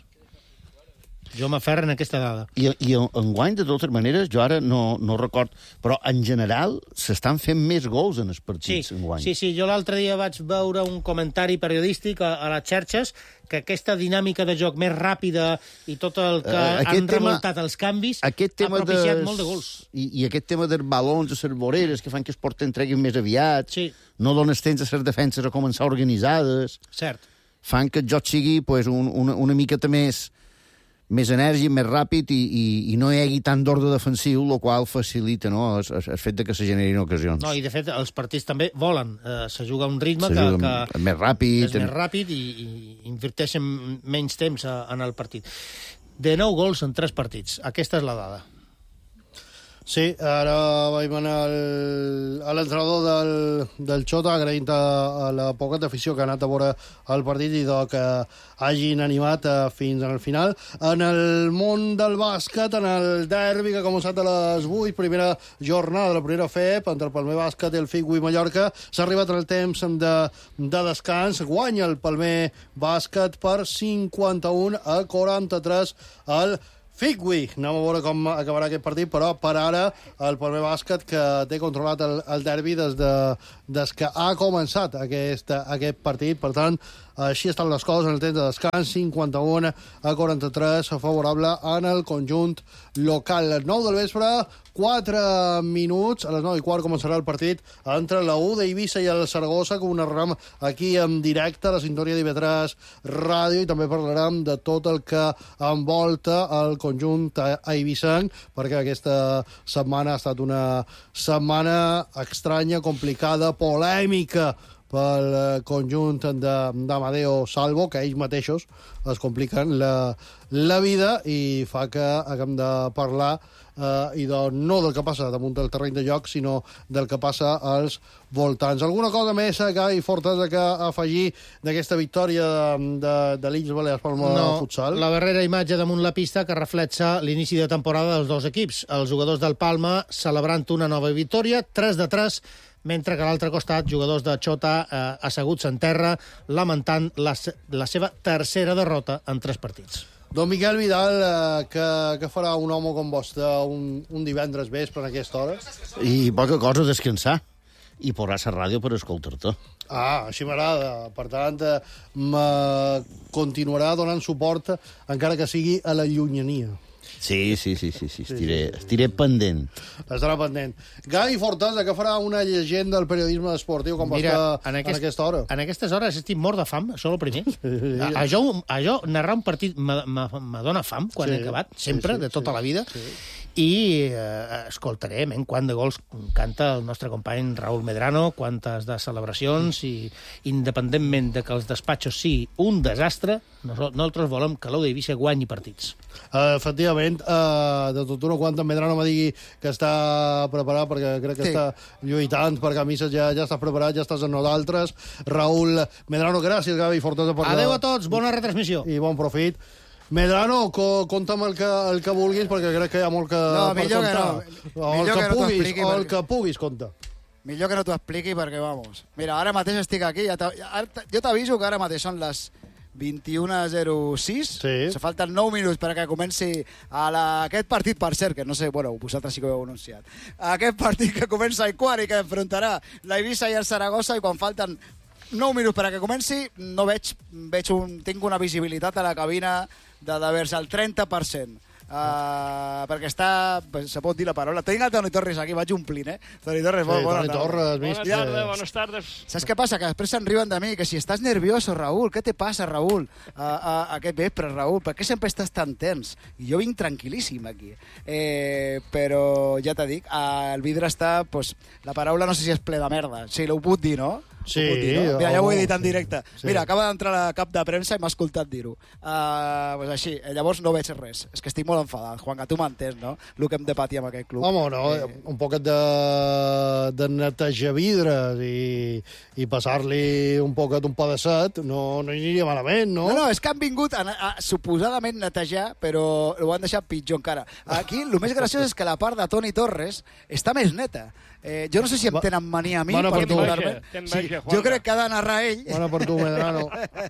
Jo m'aferro en aquesta dada. I, i enguany, de totes maneres, jo ara no, no record, però en general s'estan fent més gols en els partits sí, enguany. Sí, sí, jo l'altre dia vaig veure un comentari periodístic a, a les xarxes que aquesta dinàmica de joc més ràpida i tot el que uh, han tema, revoltat els canvis ha propiciat des... molt de gols. I, I aquest tema dels balons a les voreres que fan que es porten treguin més aviat, sí. no dones temps a les defenses a començar organitzades, cert. Fan que el joc sigui pues, un, una, una miqueta més més enèrgic, més ràpid i, i, i no hi hagi tant d'ordre defensiu, el qual facilita, no?, el, el fet de que se generin ocasions. No, i de fet els partits també volen. Eh, se juga un ritme se que, juga que més ràpid, és més ràpid i, i inverteixen menys temps a, en el partit. De nou gols en tres partits. Aquesta és la dada. Sí, ara vaig anar al, a l'entrenador del, del Xota agraint a, a la poca afició que ha anat a veure el partit i que hagin animat uh, fins al final. En el món del bàsquet, en el derbi que ha començat a les vuit, primera jornada de la primera F E P entre el Palmer Bàsquet i el Figui Mallorca, s'ha arribat en el temps de, de descans, guanya el Palmer Bàsquet per cinquanta-un a quaranta-tres al Figui. Anem a veure com acabarà aquest partit, però per ara el Palmer Bàsquet que té controlat el, el derbi des, de, des que ha començat aquest, aquest partit. Per tant, així estan les coses en el temps de descans, cinquanta-u a quaranta-tres, favorable en el conjunt local. A les nou del vespre, quatre minuts, a les nou i quart començarà el partit entre la U d'Eivissa i el Saragossa, que ho narrarem aquí en directe a la sintonia d'I V tres Ràdio, i també parlarem de tot el que envolta el conjunt eivissenc, perquè aquesta setmana ha estat una setmana estranya, complicada, polèmica pel conjunt d'Amadeo Salvo, que ells mateixos es compliquen la, la vida i fa que haguem de parlar eh, i de, no del que passa damunt del terreny de joc, sinó del que passa als voltants. Alguna cosa més, Gai Fortesa, que afegir d'aquesta victòria de, de, de l'Illes Balears Palma no, Futsal? La darrera imatge damunt la pista que reflexa l'inici de temporada dels dos equips. Els jugadors del Palma celebrant una nova victòria, tres de tres, mentre que a l'altre costat, jugadors de Xota eh, asseguts en terra, lamentant la, la seva tercera derrota en tres partits. Don Miquel Vidal, eh, que, que farà un home com vostre un, un divendres vespre en aquesta hora? I poca cosa, descansar. I posar la ràdio per escoltar-te. Ah, així m'agrada. Per tant, eh, me continuarà donant suport, encara que sigui a la llunyania. Sí, sí, sí, sí, sí. Estiré, estiré pendent. Estarà pendent. Gai Fortesa, que farà una llegenda del periodisme esportiu com Mira, va estar en, aquest, en aquesta hora? En aquestes hores estic mort de fam, això és el primer. A, això, això, narrar un partit me dona fam quan Sí, he acabat, sempre, sí, sí, de tota sí, la vida. sí. I eh, escoltarem en quant de gols canta el nostre company Raúl Medrano, quantes de celebracions, i independentment de que els despatxos sigui un desastre, nosaltres volem que l'U d'Eivissa guanyi partits. Uh, efectivament, uh, de tot una quanta Medrano me digui que està preparat, perquè crec que Sí. està lluitant per camises, ja, ja estàs preparat, ja estàs en nosaltres. Raúl Medrano, gràcies, Gavi Fortesa. Per Adéu a tots, bona retransmissió. I bon profit. Medrano, co conta'm el que, el que vulguis, perquè crec que hi ha molt que No, per millor que contar. no. O el Millor que, que no t'ho puguis, expliqui, o el perquè- que puguis, conta. Millor que no t'ho expliqui perquè, vamos... Mira, ara mateix estic aquí. Ja t'ha- ara t- jo t'aviso que ara mateix són les vint-i-una zero sis. Sí. Se falten nou minuts perquè comenci a la... aquest partit, per cert, que no sé, bueno, vosaltres sí que ho heu anunciat. Aquest partit que comença al quart i que enfrontarà la Eivissa i el Saragossa, i quan falten nou minuts perquè comenci, no veig, veig un, tinc una visibilitat a la cabina de d'haver-se el trenta per cent. Uh, perquè està, se pot dir la paraula, tinc el Toni Torres aquí, vaig omplint, eh? Toni Torres, Sí, bona, bona Toni tarda. Torres, Buenas mister. tardes, buenas tardes. Saps què passa? Que després se'n riuen de mi, que si estàs nervioso, Raúl, què te passa, Raúl, a, a, a aquest vespre, Raúl? Per què sempre estàs tan tens? I jo vinc tranquil·líssim aquí. Eh, però ja t'he dit, el vidre està, pues, la paraula no sé si és ple de merda. Sí, l'ho puc dir, no? Sí, Ho puc dir, no? Mira, ja ho he dit en sí, directe. sí. Mira, acaba d'entrar la cap de premsa i m'ha escoltat dir-ho. Uh, pues així, llavors no veig res. És que estic molt enfadat. Juan, que tu m'entens, no? El que hem de patir amb aquest club. Home, no, eh... un poquet de, de netejar vidres i, i passar-li un poquet un pedacet, no, no aniria malament, no? No, no, és que han vingut a, a suposadament netejar, però ho han deixat pitjor encara. Aquí, el més graciós és que la part de Toni Torres està més neta. Eh, jo no sé si em tenen mania a mi Bona per tu. particularment. T'enveja, Sí, t'enveja, jo Juanca. crec que ha de narrar ell. Bona per tu, Medrano.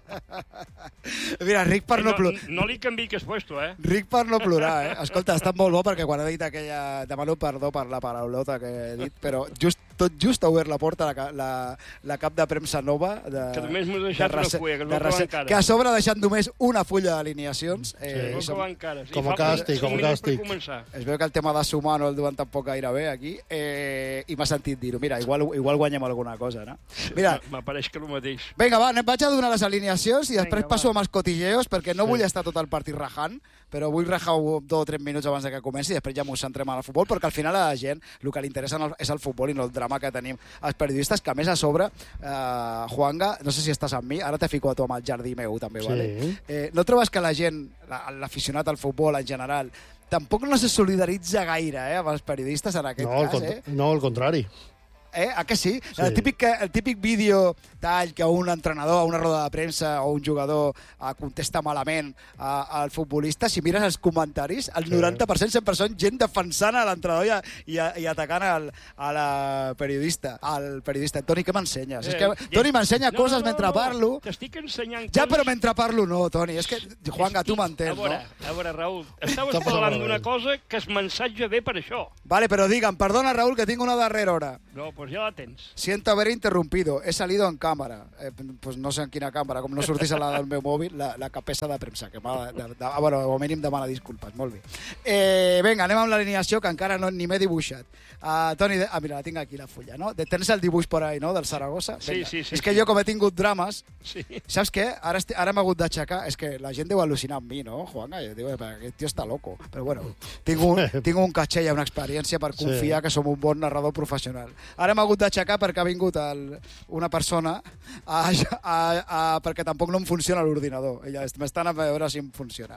Mira, ric per no, no, plorar. no li canvies puesto, eh? Ric per no plorar, eh? Escolta, ha estat molt bo perquè quan he dit aquella... Demano perdó per la paraulota que he dit, però just, tot just ha obert la porta la, la, la cap de premsa nova de, Que només m'ho he deixat de una rece- fulla, que no de acaba rece- encara. que a sobre ha deixat només una fulla d'alineacions. Eh, Sí. No i som- acabar encara. I Com a falten càstig, cinc com a minuts per càstig. començar. Es veu que el tema de sumar no el duen tampoc gaire bé aquí, eh, i m'ha sentit dir-ho. Mira, igual, igual guanyem alguna cosa, no? Mira, M'apareix que el mateix. vinga, va, anem, vaig a donar les alineacions i després Vinga, passo va. amb els cotilleos, perquè no vull estar tot el partit rajant, però vull rajar dos o tres minuts abans de que comenci i després ja m'ho centrem al futbol, perquè al final a la gent el que li interessa és el futbol i no el drama que tenim els periodistes, que a més a sobre, eh, Juanga, no sé si estàs amb mi, ara t'he ficat tu amb el jardí meu també, Sí. vale? Eh, no trobes que la gent, la- l'aficionat al futbol en general, tampoc no se solidaritza gaire eh, amb els periodistes en aquest No, al cas, cont- eh? no, al contrari. Eh? A que sí? Sí. El típic, que- el típic vídeo tall que un entrenador a una roda de premsa o un jugador eh, contesta malament eh, al futbolista, si mires els comentaris, el Sí. noranta per cent sempre són gent defensant a l'entrenador i, i, i atacant al, a la periodista. Al periodista. Toni, què m'ensenyes? Eh, És que Toni m'ensenya no, coses no, no, mentre no. parlo. T'estic ensenyant Ja, coses... però mentre parlo no, Toni. És que, Juanga, tu A m'entens, veure, no? a veure, Raül, estaves Està parlant malament. d'una cosa que es mensatge bé per això. Vale, però digue'm, perdona, Raúl, que tinc una darrera hora. No, pues ja la tens. Siento haber interrumpido. He salido en cámara. Eh, pues no sé en quina càmera, com no sortís a la del meu mòvil, la, la capesa de premsa, que m'ha... De, de, de, bueno, o mínim demana disculpes, molt bé. Eh, vinga, anem amb l'alineació, que encara no, ni m'he dibuixat. Uh, Toni, de... ah, mira, la tinc aquí, la fulla, no? De, tens el dibuix por ahí, no?, del Saragossa? Sí, Vinga. sí, sí, És que sí. jo, com he tingut drames, Sí. saps què? Ara, esti... ara m'he hagut d'aixecar. És que la gent deu al·lucinar amb mi, no, Juanga? Jo dic, aquest tio està loco. Però bueno, tinc un, tinc un caché i una experiència per confiar Sí. que som un bon narrador professional. Ara m'he hagut d'aixecar perquè ha vingut el, una persona a, a, a, perquè tampoc no em funciona l'ordinador. Ella m'estan a veure si em funciona.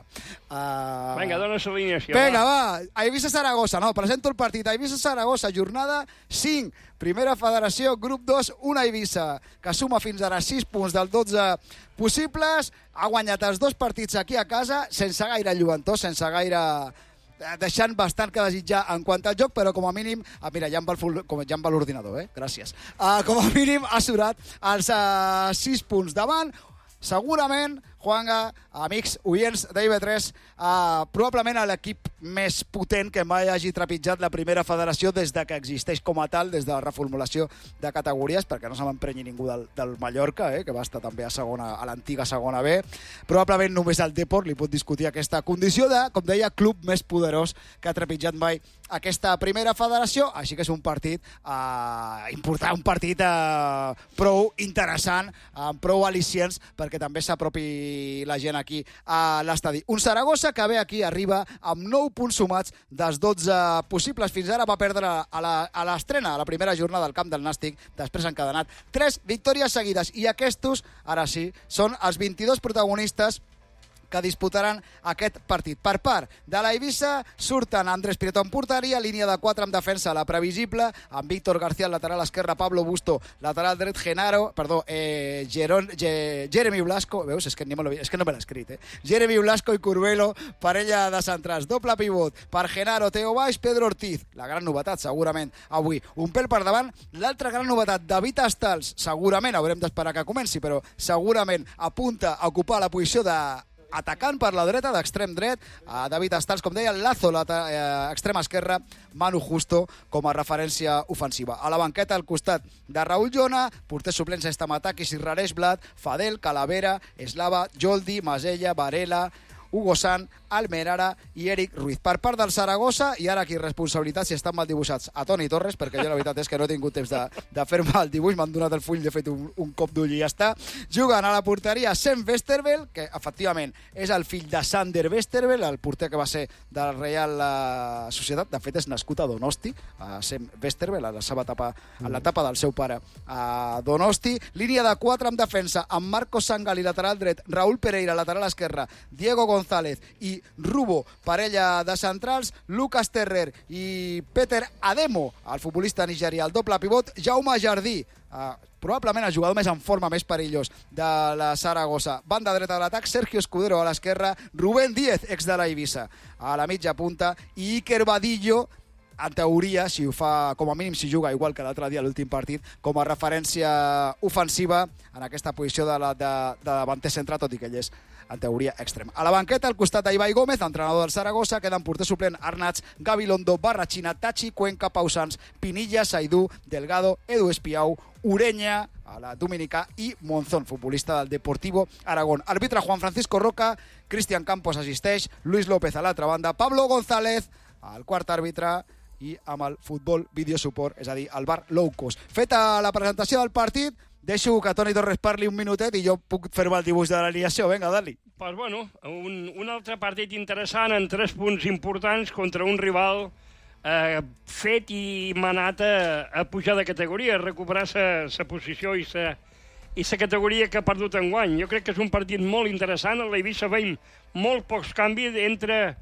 Uh... Vinga, dona l'alineació. Vinga, va. Eivissa-Saragossa. No, presento el partit. Eivissa-Saragossa, jornada cinc. Primera federació, grup dos, una Eivissa, que suma fins ara sis punts del dotze possibles. Ha guanyat els dos partits aquí a casa, sense gaire lluentor, sense gaire... deixant bastant que desitjar en quant al joc, però com a mínim... Ah, mira, ja em va el ful- com- ja em va l'ordinador, eh? Gràcies. Uh, com a mínim ha surat els uh, sis punts davant. Segurament, Juanga, amics oients d'I B tres, uh, probablement l'equip més potent que mai hagi trepitjat la primera federació des de que existeix com a tal, des de la reformulació de categories, perquè no se m'emprenyi ningú del, del Mallorca, eh, que va estar també a segona, a l'antiga segona B. Probablement només el Depor li pot discutir aquesta condició de, com deia, club més poderós que ha trepitjat mai aquesta primera federació, així que és un partit eh, important, un partit eh, prou interessant, amb prou al·licients perquè també s'apropi la gent aquí a l'estadi. Un Saragossa que ve aquí, arriba amb nou punts sumats dels dotze possibles. Fins ara va perdre a la- a l'estrena, a la primera jornada al camp del Nàstic, després han encadenat tres victòries seguides i aquests, ara sí, són els vint-i-dos protagonistes que disputaran aquest partit. Per part de la Eivissa surten Andrés Prieto en porteria, línia de quatre amb defensa, la previsible, amb Víctor García, lateral esquerre, Pablo Busto, lateral dret, Genaro, perdó, eh, Geron, Ge, Jeremy Blasco, veus, és que, ni me lo, és que no me l'he escrit, eh? Jeremy Blasco i Curbelo, parella de centrals, doble pivot, per Genaro, Teo Baix, Pedro Ortiz, la gran novetat, segurament, avui. Un pèl per davant, l'altra gran novetat, David Astals, segurament, haurem d'esperar que comenci, però segurament apunta a ocupar la posició de atacant per la dreta, d'extrem dret, a David Astals, com deia, Lazo, la eh, extrema esquerra, Manu Justo, com a referència ofensiva. A la banqueta, al costat de Raúl Jona, porter suplents Estamatakis i Raresh Blat, Fadel, Calavera, Eslava, Joldi, Masella, Varela, Hugo San, Almerara i Eric Ruiz. Per part del Saragossa, i ara aquí responsabilitat si estan mal dibuixats a Toni Torres, perquè jo la veritat és que no he tingut temps de, de fer-me el dibuix, m'han donat el full, he fet un, un cop d'ull i ja està. Jugant a la porteria Sam Westerveld, que efectivament és el fill de Sander Westerveld, el porter que va ser de la Real eh, Societat, de fet és nascut a Donosti, a Sam Westerveld, a la seva etapa, a l'etapa del seu pare a Donosti. Línia de quatre amb defensa, amb Marcos Sangali, lateral dret, Raúl Pereira, lateral esquerra, Diego González i Rubo, parella de centrals, Lucas Terrer i Peter Ademo, el futbolista nigerià, el doble pivot, Jaume Jardí, eh, probablement el jugador més en forma, més perillós de la Saragossa. Banda dreta de l'atac, Sergio Escudero a l'esquerra, Rubén Díez, ex de la Eivissa, a la mitja punta, i Iker Badillo, en teoria, si ho fa, com a mínim si juga igual que l'altre dia a l'últim partit, com a referència ofensiva en aquesta posició de, la, de, de davanter centre, tot i que ell és en teoria extrem. A la banqueta, al costat d'Ibai Gómez, entrenador del Saragossa, queden porter suplent Arnats, Gabilondo, Barrachina, Tachi, Cuenca, Pausans, Pinilla, Saidú, Delgado, Edu Espiau, Ureña, a la Dominica, i Monzón, futbolista del Deportivo Aragón. Arbitre Juan Francisco Roca, Cristian Campos assisteix, Luis López a l'altra banda, Pablo González, al quart àrbitre, i amb el futbol videosuport, és a dir, el bar low cost. Feta la presentació del partit, deixo que Toni Torres parli un minutet i jo puc fer-me el dibuix de l'alineació. Vinga, dali. Pues bueno, un, un altre partit interessant en tres punts importants contra un rival eh, fet i manat a, a pujar de categoria, a recuperar sa posició i sa i la categoria que ha perdut enguany. Jo crec que és un partit molt interessant. A l'Eivissa veiem molt pocs canvis entre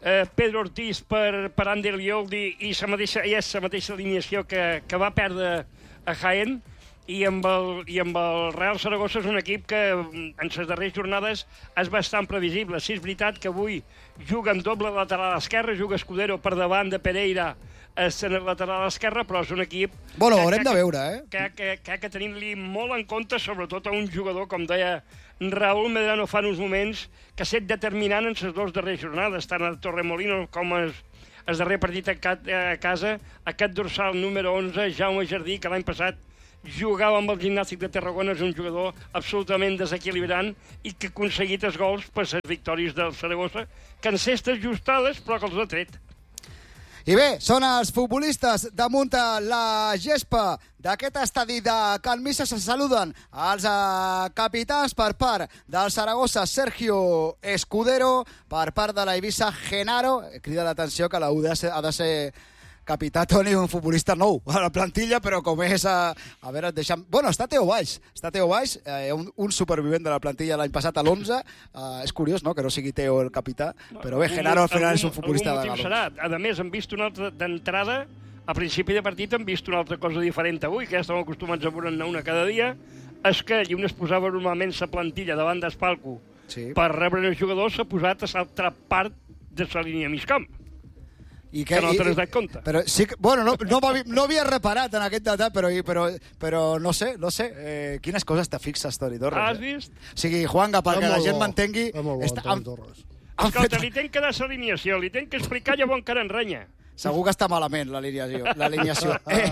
eh, Pedro Ortiz per, per Ander Lioldi i la mateixa, i és la mateixa alineació que, que va perdre a Jaén, i amb, el, i amb el Real Saragossa és un equip que en les darreres jornades és bastant previsible. Sí, és veritat que avui juga amb doble lateral esquerre, juga Escudero per davant de Pereira en el lateral esquerre, però és un equip... Bueno, que, haurem que, de veure, eh? Que, que, que, que tenint-li molt en compte, sobretot a un jugador, com deia Raúl Medrano fa uns moments, que ha estat determinant en les dues darreres jornades, tant a Torremolino com el, el darrer partit a, a casa, aquest dorsal número onze, Jaume Jardí, que l'any passat jugava amb el Gimnàstic de Tarragona, és un jugador absolutament desequilibrant i que ha aconseguit els gols per les victòries del Saragossa, que en cestes ajustades, però que els ha tret. I bé, són els futbolistes damunt la gespa d'aquest estadi de Can Missa. Se saluden els uh, capitans per part del Saragossa, Sergio Escudero, per part de la Eivissa, Genaro. Crida l'atenció que la U D ha de ser capità, Toni, un futbolista nou a la plantilla, però com és a... A veure, deixa'm... Bueno, està Teo Valls. Està Teo Valls, eh, un, un supervivent de la plantilla l'any passat a l'onze. Eh, és curiós, no?, que no sigui Teo el capità. Però bé, Genaro al final és un futbolista de galons. Serà. A més, hem vist una altra d'entrada, a principi de partit hem vist una altra cosa diferent avui, que ja estem acostumats a veure una cada dia, és que llum es posava normalment la plantilla davant d'Espalco sí. per rebre els jugadors, s'ha posat a l'altra part de la línia migcamp. I que, que no te n'has dat compte. Però sí que, bueno, no, no, no havia reparat en aquest detall, però, però, però no sé, no sé. Eh, quines coses te fixes, Toni Torres? Has vist? Eh? O sigui, Juanga, perquè la gent m'entengui... És molt bo, Toni Torres. Escolta, li tenc que dar l'alineació, li tenc que explicar llavors encara en renya. Segur que està malament l'alineació. L'alineació. Eh,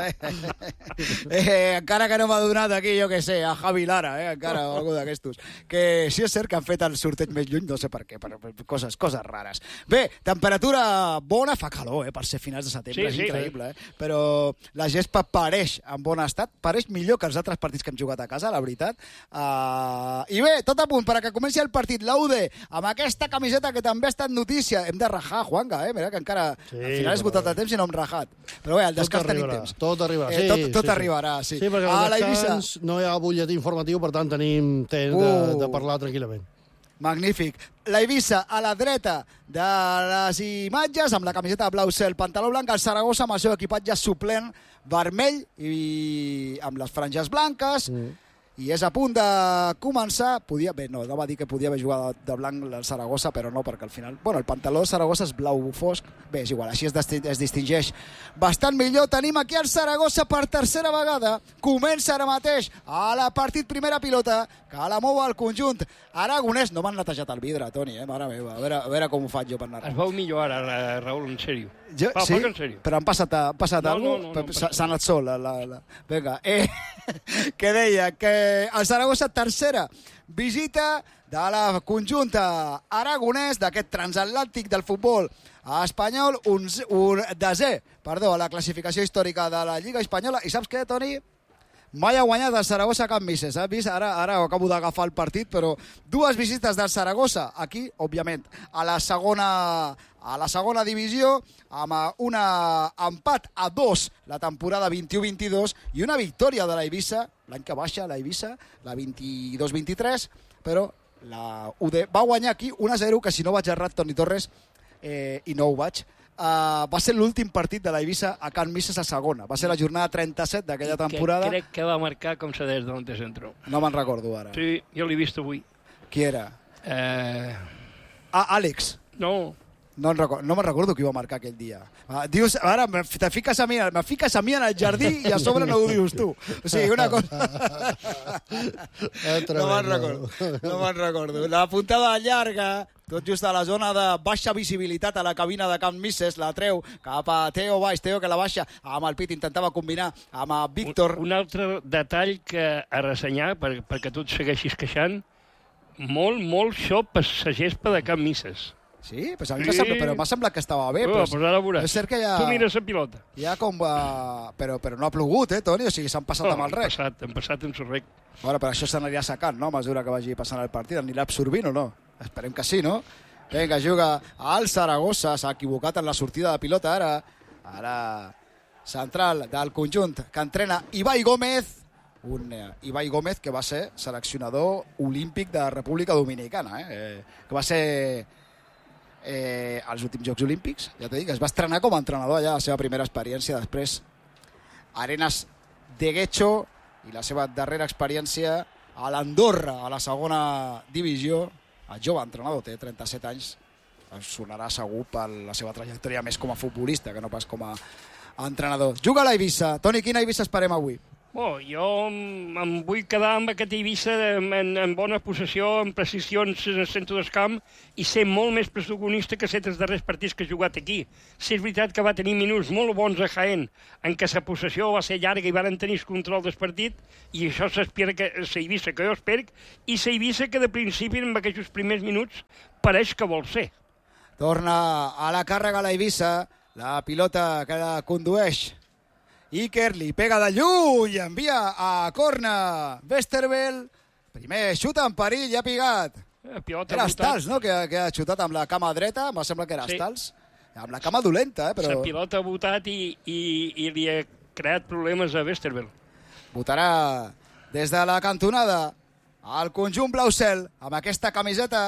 eh, encara que no m'ha donat aquí, jo què sé, a Javi Lara, eh, encara algú d'aquestos. Que sí és cert que han fet el sorteig més lluny, no sé per què, per, per coses, coses rares. Bé, temperatura bona, fa calor, eh, per ser finals de setembre, sí, és sí, increïble, eh? Però la gespa pareix en bon estat, pareix millor que els altres partits que hem jugat a casa, la veritat. Uh, I bé, tot a punt, perquè comenci el partit, la U D, amb aquesta camiseta que també ha estat notícia. Hem de rajar, Juanga, eh? Mira que encara... Sí. Al final he esgotat el temps i no hem rajat. Però bé, al descans tenim temps. Tot arribarà. Eh, sí, tot tot sí, arribarà, sí. Sí, perquè al descans no hi ha butlletí informatiu, per tant tenim temps uh. de, de parlar tranquil·lament. Magnífic. La Eivissa a la dreta de les imatges, amb la camiseta blau cel, pantaló blanc, el Saragossa amb el seu equipatge suplent vermell i amb les franges blanques. Mm. I és a punt de començar. Podia... Bé, no, no va dir que podia haver jugat de blanc el Saragossa, però no, perquè al final... Bueno, el pantaló del Saragossa és blau fosc. Bé, és igual, així es, es distingeix bastant millor. Tenim aquí el Saragossa per tercera vegada. Comença ara mateix a la partit primera pilota, que la mou al conjunt aragonès. No m'han netejat el vidre, Toni, eh? Mare meva. A veure, a veure com ho faig jo per anar. Es veu millor ara, Raül, en sèrio. Jo, pa, sí? en sèrio. Però han passat, han passat no, alguna cosa? No, no, no, S'ha anat sol. La, la, la... Vinga, eh, que deia que el Saragossa tercera visita de la conjunta aragonès d'aquest transatlàntic del futbol espanyol, un, un desè, perdó, a la classificació històrica de la Lliga Espanyola. I saps què, Toni? Mai ha guanyat el Saragossa a Can Misses. Has vist? Ara, ara acabo d'agafar el partit, però dues visites del Saragossa, aquí, òbviament, a la segona, a la segona divisió, amb un empat a dos la temporada vint-i-u vint-i-dos i una victòria de la Eivissa, l'any que baixa la Eivissa, la vint-i-dos vint-i-tres, però la U D va guanyar aquí un a zero, que si no vaig errat, Toni Torres, eh, i no ho vaig, Uh, va ser l'últim partit de la Eivissa a Can Misses a segona. Va ser la jornada trenta-set d'aquella temporada. Que crec que va marcar com se des d'on centro. No me'n recordo ara. Sí, jo l'he vist avui. Qui era? Eh... Ah, Àlex. No. No, no me'n recordo qui va marcar aquell dia. Ah, dius, ara te fiques a mi, me fiques a mi en el jardí i a sobre no ho dius tu. O sigui, una cosa... no me'n recordo. No me'n recordo. La puntada llarga, tot just a la zona de baixa visibilitat a la cabina de Can Misses, la treu cap a Teo Valls, Teo que la baixa amb el pit, intentava combinar amb el Víctor. Un, un altre detall que a ressenyar, per, perquè tu et segueixis queixant, molt, molt xop per la gespa de Can Misses. Sí? Pues a mi sí. Sembla, però m'ha semblat que estava bé. Oh, pues, pues ara veuràs. És cert que ja... Tu mires la pilota. Ja com va... Però, però no ha plogut, eh, Toni? O sigui, s'han passat oh, amb el rec. Han passat, han passat amb el rec. Bueno, però això s'aniria secant, no? A mesura que vagi passant el partit. Anirà absorbint o no? Esperem que sí, no? Vinga, juga al Saragossa. S'ha equivocat en la sortida de pilota ara. Ara central del conjunt que entrena Ibai Gómez. Un eh, Ibai Gómez que va ser seleccionador olímpic de la República Dominicana, eh? eh que va ser... eh, als últims Jocs Olímpics, ja t'he dit, es va estrenar com a entrenador allà, la seva primera experiència, després Arenas de Guecho i la seva darrera experiència a l'Andorra, a la segona divisió. El jove entrenador, té trenta-set anys, sonarà segur per la seva trajectòria més com a futbolista que no pas com a entrenador. Juga a l'Eivissa. Toni, quina Eivissa esperem avui? Oh, jo em, em vull quedar amb aquest Eivissa en, en, en bona possessió, en precisions en el centre del camp i ser molt més protagonista que ser els darrers partits que he jugat aquí. Sí, és veritat que va tenir minuts molt bons a Jaén, en què la possessió va ser llarga i van tenir el control del partit, i això s'espera que la Eivissa que jo espero, i la Eivissa que de principi en aquests primers minuts pareix que vol ser. Torna a la càrrega la Eivissa, la pilota que la condueix Iker, li pega de lluny i envia a corna Westerveld. Primer xuta en perill i ha pigat. Era Stals, no?, que, que ha xutat amb la cama dreta, em sembla que era sí. Stals. Amb la cama dolenta, eh? Però... La pilota ha botat i, i, i li ha creat problemes a Westerveld. Votarà des de la cantonada al conjunt blau-cel amb aquesta camiseta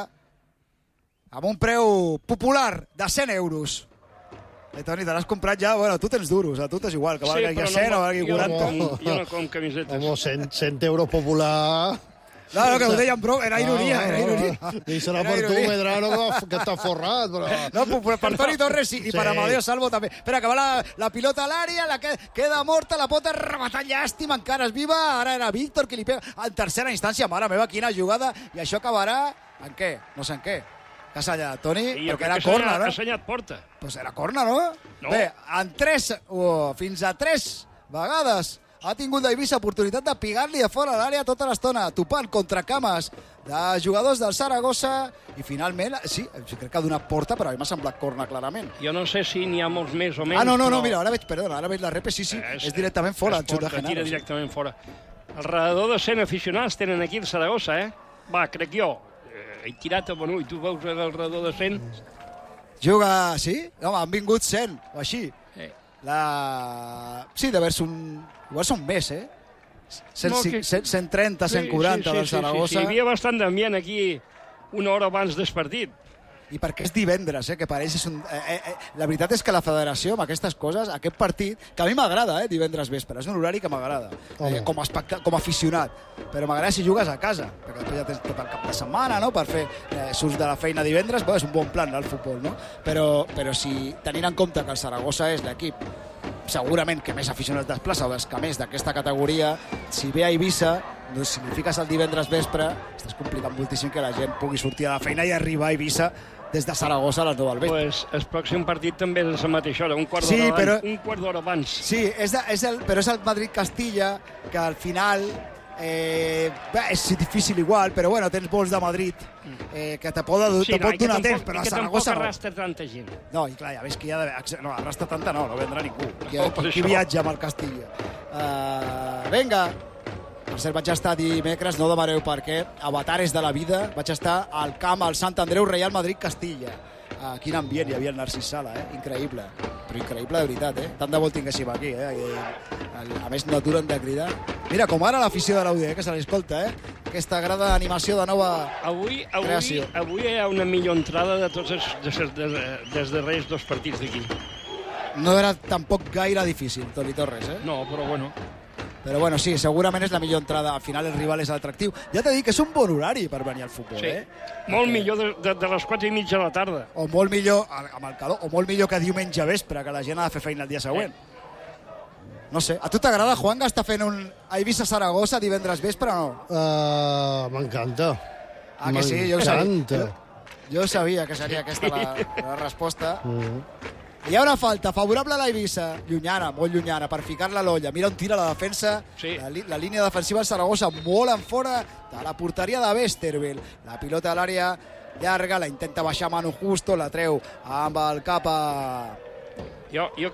amb un preu popular de cent euros. Eh, Toni, te l'has comprat ja? Bueno, tu tens duros, a tu t'és igual, que valgui sí, aquí cent no, o valgui quaranta. Jo no, jo no com camisetes. Home, cent, cent euros popular... No, no, que ho deien, bro, era ironia, no, era ironia. I serà per tu, Medrano, que està forrat, però... No, per, per Toni Torres sí, i sí. Per Amadeo Salvo també. Espera, que va la, la pilota a l'àrea, la que queda morta, la pot rematar, llàstima, encara és viva, ara era Víctor qui li pega en tercera instància, mare meva, quina jugada, i això acabarà en què? No sé en què. Que ha assenyat, Toni? Sí, perquè era corna, no? Ha assenyat porta. Pues era corna, no? No. Bé, en tres, oh, fins a tres vegades ha tingut l'Eivissa oportunitat de pigar-li a fora l'àrea tota l'estona, topant contra cames de jugadors del Saragossa, i finalment, sí, crec que ha donat porta, però a mi m'ha semblat corna clarament. Jo no sé si n'hi ha molts més o menys. Ah, no, no, però... no, mira, ara veig, perdona, ara veig la repe, sí, sí, és, és directament fora, el xut de Genaro. Tira directament fora. Alrededor de cent aficionats tenen aquí el Saragossa, eh? Va, crec jo. He tirat a Bonú i tu veus alrededor de cent. Juga, sí? No, han vingut cent, o així. Eh. La... Sí, d'haver-se un... Igual són més, eh? cent, no, que... cent trenta, cent quaranta sí, sí, del Saragossa. Sí, sí, sí, hi havia bastant d'ambient aquí una hora abans del partit. I perquè és divendres, eh, que pareix... És un, eh, eh, la veritat és que la federació, amb aquestes coses, aquest partit, que a mi m'agrada, eh, divendres vespre, és un horari que m'agrada, eh, com, a especta, com a aficionat, però m'agrada si jugues a casa, perquè després ja tens tot el cap de setmana, no?, per fer eh, surts de la feina divendres, bo, és un bon plan, el futbol, no? Però, però si, tenint en compte que el Saragossa és l'equip segurament que més aficionats desplaça o dels que més d'aquesta categoria, si ve a Eivissa, doncs si li fiques el divendres vespre, estàs complicant moltíssim que la gent pugui sortir a la feina i arribar a Eivissa des de Saragossa a les nou del vespre. Pues el pròxim partit també és a la mateixa hora, un quart d'hora sí, però... abans. Un quart d'hora abans. Sí, és de, és el, però és el Madrid-Castilla, que al final eh, bé, és difícil igual, però bueno, tens vols de Madrid, eh, que te pot, sí, te pot no, donar temps, però a Saragossa no. arrastra tanta gent. No, i clar, ja veus que hi ha de... No, arrastra tanta no, no vendrà ningú. Qui, no, qui, qui viatja amb el Castilla. Uh, venga. Per cert, vaig estar dimecres, no demaneu per què, a Batares de la Vida, vaig estar al camp al Sant Andreu Real Madrid-Castilla. Uh, quin ambient hi havia el Narcís Sala, eh? Increïble. Però increïble de veritat, eh? Tant de vol tinguéssim aquí, eh? I, a més, no aturen de cridar. Mira, com ara l'afició de l'Audi, eh? Que se l'escolta, eh? Aquesta grada d'animació de nova avui, avui, creació. Avui hi ha una millor entrada de tots els des, des, des darrers dos partits d'aquí. No era tampoc gaire difícil, Toni Torres, eh? No, però bueno... Però bueno, sí, segurament és la millor entrada. Al final el rival és atractiu. Ja t'he dit que és un bon horari per venir al futbol, sí. eh? Molt okay. millor de, de, de les quatre i mitja de la tarda. O molt millor, amb el calor, o molt millor que diumenge vespre, que la gent ha de fer feina el dia següent. Eh. No sé, a tu t'agrada, Juan, estar fent un Eivissa-Saragossa divendres vespre o no? Uh, M'encanta. Ah, que sí? Jo ho sabia. Jo, jo sabia que seria aquesta la, la resposta. Mm. Hi ha una falta favorable a l'Eivissa, llunyana, molt llunyana, per ficar-la a l'olla. Mira on tira la defensa, sí. la, la línia defensiva del Saragossa, molt en fora de la porteria de Westerveld. La pilota a l'àrea llarga, la intenta baixar Manu Justo, la treu amb el cap a... Jo, jo